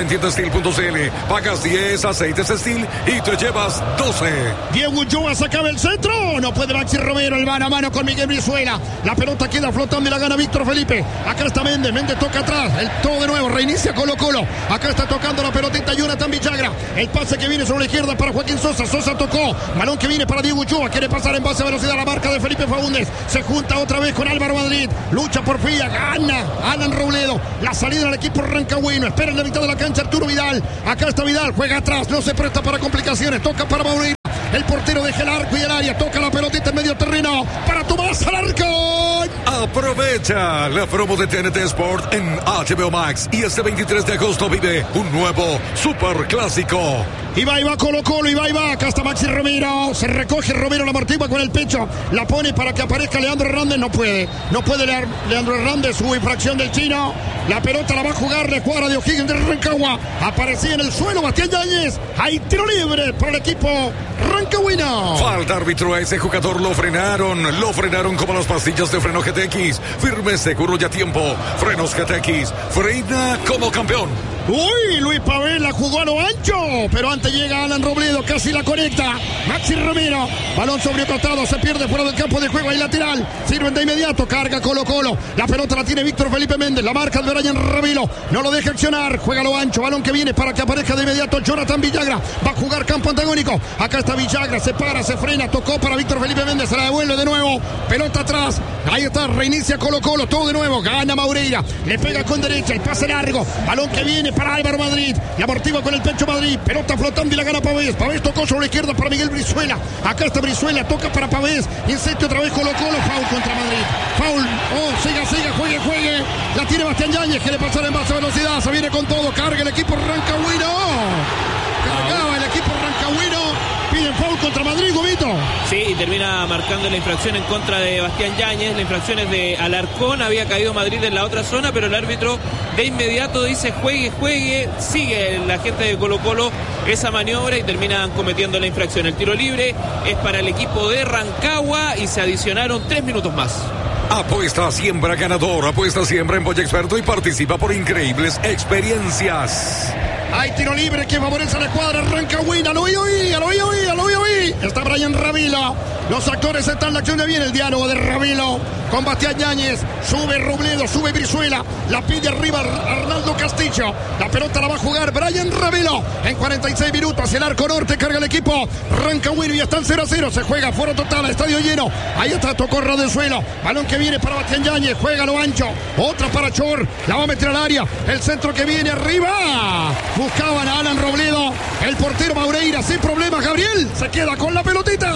en tienda steel punto c l. Pagas diez aceites Steel y te llevas doce. Diego Ulloa sacaba el centro. No puede Maxi Romero. El mano a mano con Miguel Brizuela. La pelota queda flotando y la gana Víctor Felipe. Acá está Méndez. Méndez toca atrás. El todo de nuevo. Reinicia Colo Colo. Acá está tocando la pelotita Jonathan Villagra. El pase que viene sobre la izquierda para Joaquín Sosa. Sosa tocó. Balón que viene para Diego Ulloa. Quiere pasar en base a velocidad la marca de Felipe Faúndez. Se junta otra vez con Álvaro Madrid. Lucha por Fía. Gana Alan Robledo. La salida del equipo rancagüino. Espera en la mitad de la cancha Arturo Vidal. Acá está Vidal. Juega atrás. No se presta para complicaciones. Toca para Mauricio. El portero deja el arco y el área. Toca la pelotita en medio terreno para Tomás Alarcón. Aprovecha la promo de T N T Sport en H B O Max. Y este veintitrés de agosto vive un nuevo Super Clásico. Y va, y va Colo Colo, y va, y va. Acá está Maxi Romero. Se recoge Romero, la amortigua con el pecho. La pone para que aparezca Leandro Hernández. No puede. No puede Leandro Hernández. Hubo infracción del chino. La pelota la va a jugar la escuadra de O'Higgins de Rancagua. Aparecía en el suelo Bastián Yáñez. Hay tiro libre para el equipo rancagüino. Falta árbitro a ese jugador. Lo frenaron. Lo frenaron como las pastillas de freno G T X. Firme, seguro y a tiempo. Frenos G T X. Frena como campeón. Uy, Luis Pavel la jugó a lo ancho, pero antes llega Alan Robledo, casi la conecta. Maxi Romero, balón sobre el costado, se pierde fuera del campo de juego, ahí lateral, sirven de inmediato, carga Colo Colo, la pelota la tiene Víctor Felipe Méndez, la marca de Brian Ravilo, no lo deja accionar, juega a lo ancho, balón que viene para que aparezca de inmediato Jonathan Villagra, va a jugar campo antagónico, acá está Villagra, se para, se frena, tocó para Víctor Felipe Méndez, se la devuelve de nuevo, pelota atrás, ahí está, reinicia Colo Colo, todo de nuevo, gana Maureira, le pega con derecha, el pase largo, balón que viene para Álvaro Madrid, la amortigua con el pecho Madrid, pelota flotando y la gana Pavés, Pavés tocó sobre la izquierda para Miguel Brizuela, acá está Brizuela, toca para Pavés, insiste otra vez Colo Colo, foul contra Madrid, foul, oh, siga, siga, juegue, juegue, la tiene Bastián Yáñez, quiere pasar en base a velocidad, se viene con todo, carga el equipo rancagüino, cargaba el equipo rancagüino, piden foul contra Madrid, Gubito. Sí, y termina marcando la infracción en contra de Bastián Yáñez. La infracción es de Alarcón. Había caído Madrid en la otra zona, pero el árbitro de inmediato dice juegue, juegue. Sigue la gente de Colo Colo esa maniobra y terminan cometiendo la infracción. El tiro libre es para el equipo de Rancagua y se adicionaron tres minutos más. Apuesta siembra ganador, apuesta siembra en Boya Experto y participa por increíbles experiencias. Hay tiro libre que favorece a la escuadra rancagüina. Lo oí, oí, lo oí, oí, lo oí, oí. Está Brian Ravilo. Los actores están en la acción de bien. El diálogo de Ravilo con Bastián Yáñez. Sube Robledo, sube Brizuela. La pide arriba Arnaldo Castillo. La pelota la va a jugar Brian Ravilo. En cuarenta y seis minutos el arco norte carga el equipo rancagüino y están cero a cero. Se juega foro total, estadio lleno. Ahí está, tocó del suelo. Balón que viene para Bastián Yáñez. Juega a lo ancho. Otra para Chor. La va a meter al área. El centro que viene arriba. Buscaban a Alan Robledo. El portero Maureira sin problemas. Gabriel se queda con la pelotita.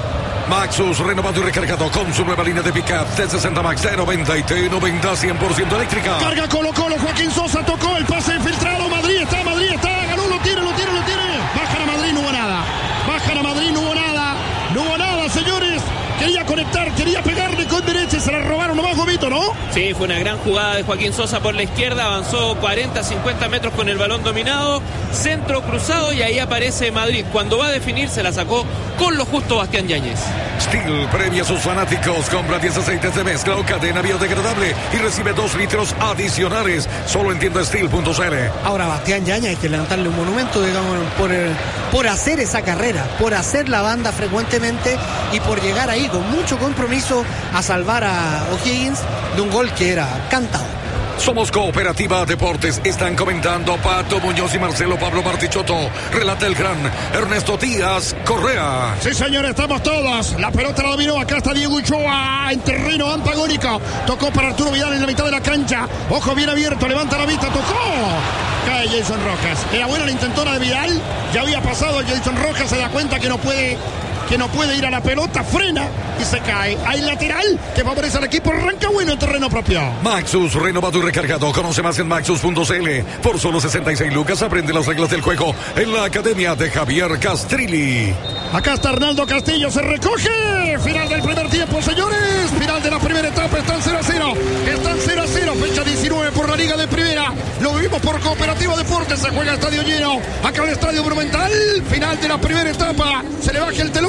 Maxus renovado y recargado con su nueva línea de pick-up T sesenta Max T noventa y T noventa cien por ciento eléctrica. Carga Colo Colo. Joaquín Sosa tocó el pase infiltrado. Madrid está, Madrid está. Ganó, lo tiene, lo tiene, lo tiene. Bajan a Madrid, no hubo nada. Bajan a Madrid, no hubo nada. No hubo nada, señores. Quería conectar, quería pegarle con derecha y se la robaron nomás, Gomito, ¿no? Sí, fue una gran jugada de Joaquín Sosa por la izquierda, avanzó cuarenta, cincuenta metros con el balón dominado, centro cruzado y ahí aparece Madrid. Cuando va a definir se la sacó con lo justo Bastián Yáñez. Steel premia a sus fanáticos, compra diez aceites de mezcla o cadena biodegradable y recibe dos litros adicionales, solo en tienda steel punto c l. Ahora Bastián Yáñez hay que levantarle un monumento, digamos, por, el, por hacer esa carrera, por hacer la banda frecuentemente y por llegar ahí con mucho compromiso a salvar a O'Higgins de un gol que era cantado. Somos Cooperativa Deportes. Están comentando Pato Muñoz y Marcelo Pablo Martichotto. Relata el gran Ernesto Díaz Correa. Sí, señor, estamos todos. La pelota la dominó. Acá está Diego Ulloa en terreno antagónico. Tocó para Arturo Vidal en la mitad de la cancha. Ojo bien abierto. Levanta la vista. Tocó. Cae Jason Rojas. Era buena la intentona de Vidal. Ya había pasado. Jason Rojas se da cuenta que no puede... que no puede ir a la pelota, frena y se cae. Hay lateral que favorece al equipo rancagüino en terreno propio. Maxus, renovado y recargado. Conoce más en maxus punto c l. Por solo sesenta y seis lucas aprende las reglas del juego en la academia de Javier Castrilli. Acá está Arnaldo Castillo, se recoge. Final del primer tiempo, señores. Final de la primera etapa, están cero a cero. Están cero a cero, fecha diecinueve por la Liga de Primera. Lo vivimos por Cooperativa Deportes, se juega estadio lleno. Acá el Estadio Monumental, final de la primera etapa. Se le baja el telón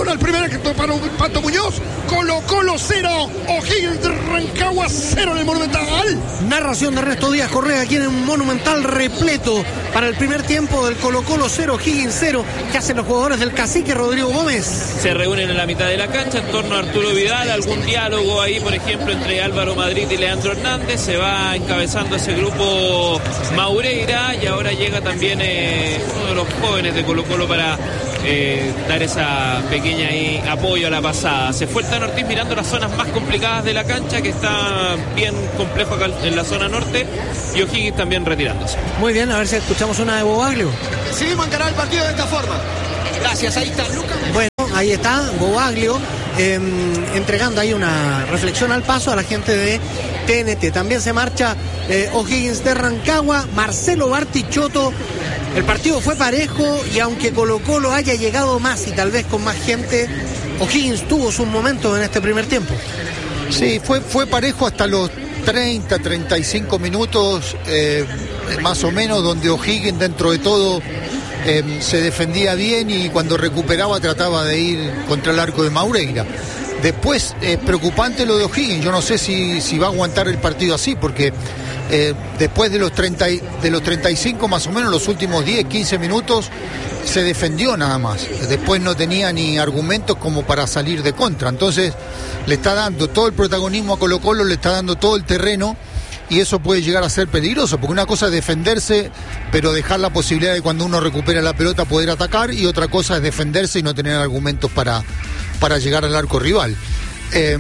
Ahora el primer acto para un Pato Muñoz. Colo Colo cero, O'Higgins de Rancagua cero en el Monumental. Narración de Ernesto Díaz Correa aquí en un Monumental repleto para el primer tiempo del Colo Colo cero, O'Higgins cero. ¿Qué hacen los jugadores del Cacique Rodrigo Gómez? Se reúnen en la mitad de la cancha en torno a Arturo Vidal. Algún diálogo ahí, por ejemplo, entre Álvaro Madrid y Leandro Hernández. Se va encabezando ese grupo Maureira y ahora llega también eh, uno de los jóvenes de Colo Colo para eh, dar esa pequeña ahí, apoyo a la pasada. Se fue el Tano Ortiz mirando las zonas más complicadas de la cancha, que está bien complejo acá en la zona norte, y O'Higgins también retirándose. Muy bien, a ver si escuchamos una de Bobaglio. Decidimos encarar el partido de esta forma. Gracias, ahí está Lucas. Bueno, ahí está Bobaglio eh, entregando ahí una reflexión al paso a la gente de T N T. También se marcha eh, O'Higgins de Rancagua, Marcelo Bartichotto. El partido fue parejo y aunque Colo Colo haya llegado más y tal vez con más gente, O'Higgins tuvo sus momentos en este primer tiempo. Sí, fue, fue parejo hasta los treinta, treinta y cinco minutos, eh, más o menos, donde O'Higgins dentro de todo eh, se defendía bien y cuando recuperaba trataba de ir contra el arco de Maureira. Después es eh, preocupante lo de O'Higgins, yo no sé si, si va a aguantar el partido así, porque eh, después de los, treinta, de los treinta y cinco más o menos, los últimos diez, quince minutos, se defendió nada más. Después no tenía ni argumentos como para salir de contra. Entonces le está dando todo el protagonismo a Colo Colo, le está dando todo el terreno y eso puede llegar a ser peligroso, porque una cosa es defenderse, pero dejar la posibilidad de cuando uno recupera la pelota poder atacar, y otra cosa es defenderse y no tener argumentos para, para llegar al arco rival. Eh,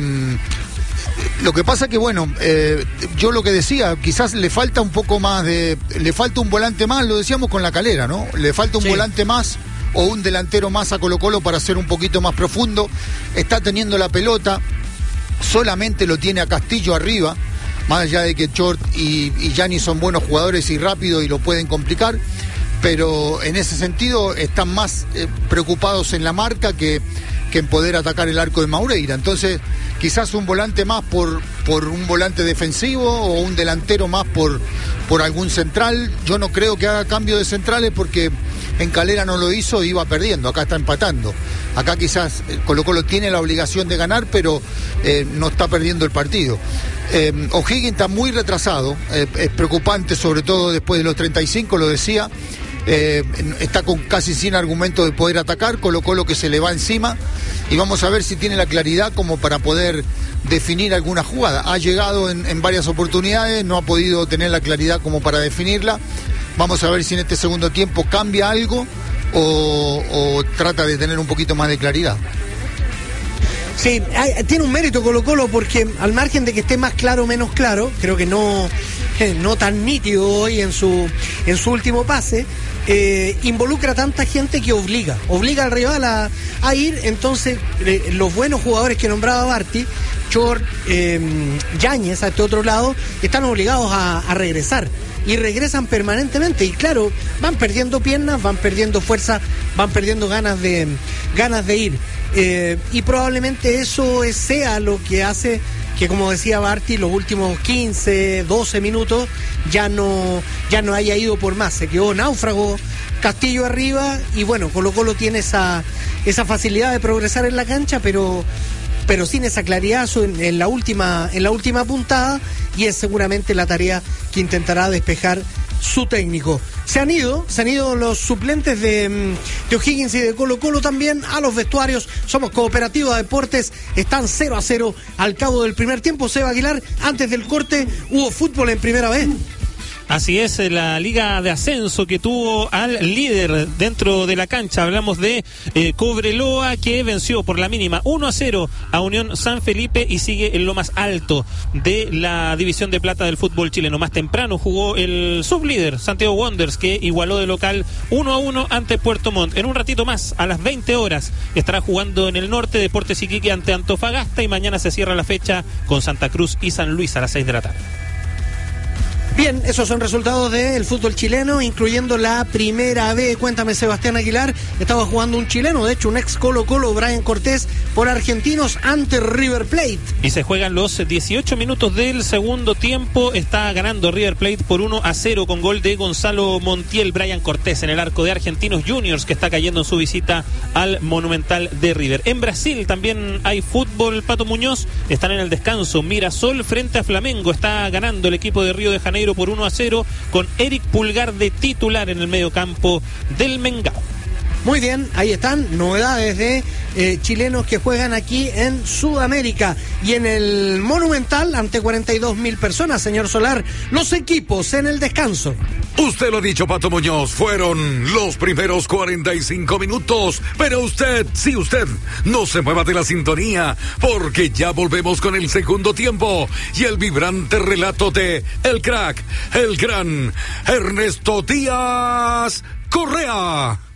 Lo que pasa que, bueno, eh, yo lo que decía, quizás le falta un poco más de... Le falta un volante más, lo decíamos con La Calera, ¿no? Le falta un sí. volante más o un delantero más a Colo Colo para ser un poquito más profundo. Está teniendo la pelota, solamente lo tiene a Castillo arriba, más allá de que Chort y, y Gianni son buenos jugadores y rápidos y lo pueden complicar, pero en ese sentido están más eh, preocupados en la marca que, que en poder atacar el arco de Maureira. Entonces, quizás un volante más por, por un volante defensivo o un delantero más por, por algún central. Yo no creo que haga cambio de centrales porque en Calera no lo hizo y iba perdiendo. Acá está empatando. Acá quizás Colo Colo tiene la obligación de ganar, pero eh, no está perdiendo el partido. Eh, O'Higgins está muy retrasado, eh, es preocupante, sobre todo después de los treinta y cinco, lo decía. Eh, está con casi sin argumento de poder atacar, Colo Colo que se le va encima, y vamos a ver si tiene la claridad como para poder definir alguna jugada. Ha llegado en, en varias oportunidades, no ha podido tener la claridad como para definirla. Vamos a ver si en este segundo tiempo cambia algo o, o trata de tener un poquito más de claridad. Sí, hay, tiene un mérito Colo Colo porque al margen de que esté más claro o menos claro, creo que no, eh, no tan nítido hoy en su, en su último pase, eh, involucra a tanta gente que obliga, obliga al rival a, a ir. Entonces eh, los buenos jugadores que nombraba Barti, Chort, eh, Yáñez a este otro lado, están obligados a, a regresar. Y regresan permanentemente y claro, van perdiendo piernas, van perdiendo fuerza, van perdiendo ganas de, ganas de ir. Eh, y probablemente eso sea lo que hace que, como decía Barti, los últimos quince, doce minutos ya no, ya no haya ido por más. Se quedó náufrago Castillo arriba y bueno, Colo Colo tiene esa, esa facilidad de progresar en la cancha, pero... pero sin esa claridad en, en la última en la última puntada, y es seguramente la tarea que intentará despejar su técnico. Se han ido, se han ido los suplentes de, de O'Higgins y de Colo Colo también a los vestuarios. Somos Cooperativa Deportes, están cero a cero al cabo del primer tiempo. Seba Aguilar, antes del corte hubo fútbol en primera vez. Así es, la liga de ascenso que tuvo al líder dentro de la cancha. Hablamos de eh, Cobreloa, que venció por la mínima uno a cero a Unión San Felipe y sigue en lo más alto de la división de plata del fútbol chileno. Más temprano jugó el sublíder Santiago Wanderers, que igualó de local uno a uno ante Puerto Montt. En un ratito más, a las veinte horas, estará jugando en el norte Deportes Iquique ante Antofagasta, y mañana se cierra la fecha con Santa Cruz y San Luis a las seis de la tarde. Bien, esos son resultados del fútbol chileno, incluyendo la primera B. Cuéntame, Sebastián Aguilar, estaba jugando un chileno, de hecho un ex Colo Colo, Brian Cortés, por Argentinos ante River Plate. Y se juegan los dieciocho minutos del segundo tiempo, está ganando River Plate por uno a cero con gol de Gonzalo Montiel. Brian Cortés en el arco de Argentinos Juniors, que está cayendo en su visita al Monumental de River. En Brasil también hay fútbol, Pato Muñoz, están en el descanso. Mirasol frente a Flamengo, está ganando el equipo de Río de Janeiro por uno a cero con Eric Pulgar de titular en el medio campo del Mengao. Muy bien, ahí están novedades de eh, chilenos que juegan aquí en Sudamérica. Y en el Monumental, ante cuarenta y dos mil personas, señor Solar, los equipos en el descanso. Usted lo ha dicho, Pato Muñoz, fueron los primeros cuarenta y cinco minutos. Pero usted, sí usted, no se mueva de la sintonía, porque ya volvemos con el segundo tiempo y el vibrante relato de el crack, el gran Ernesto Díaz Correa.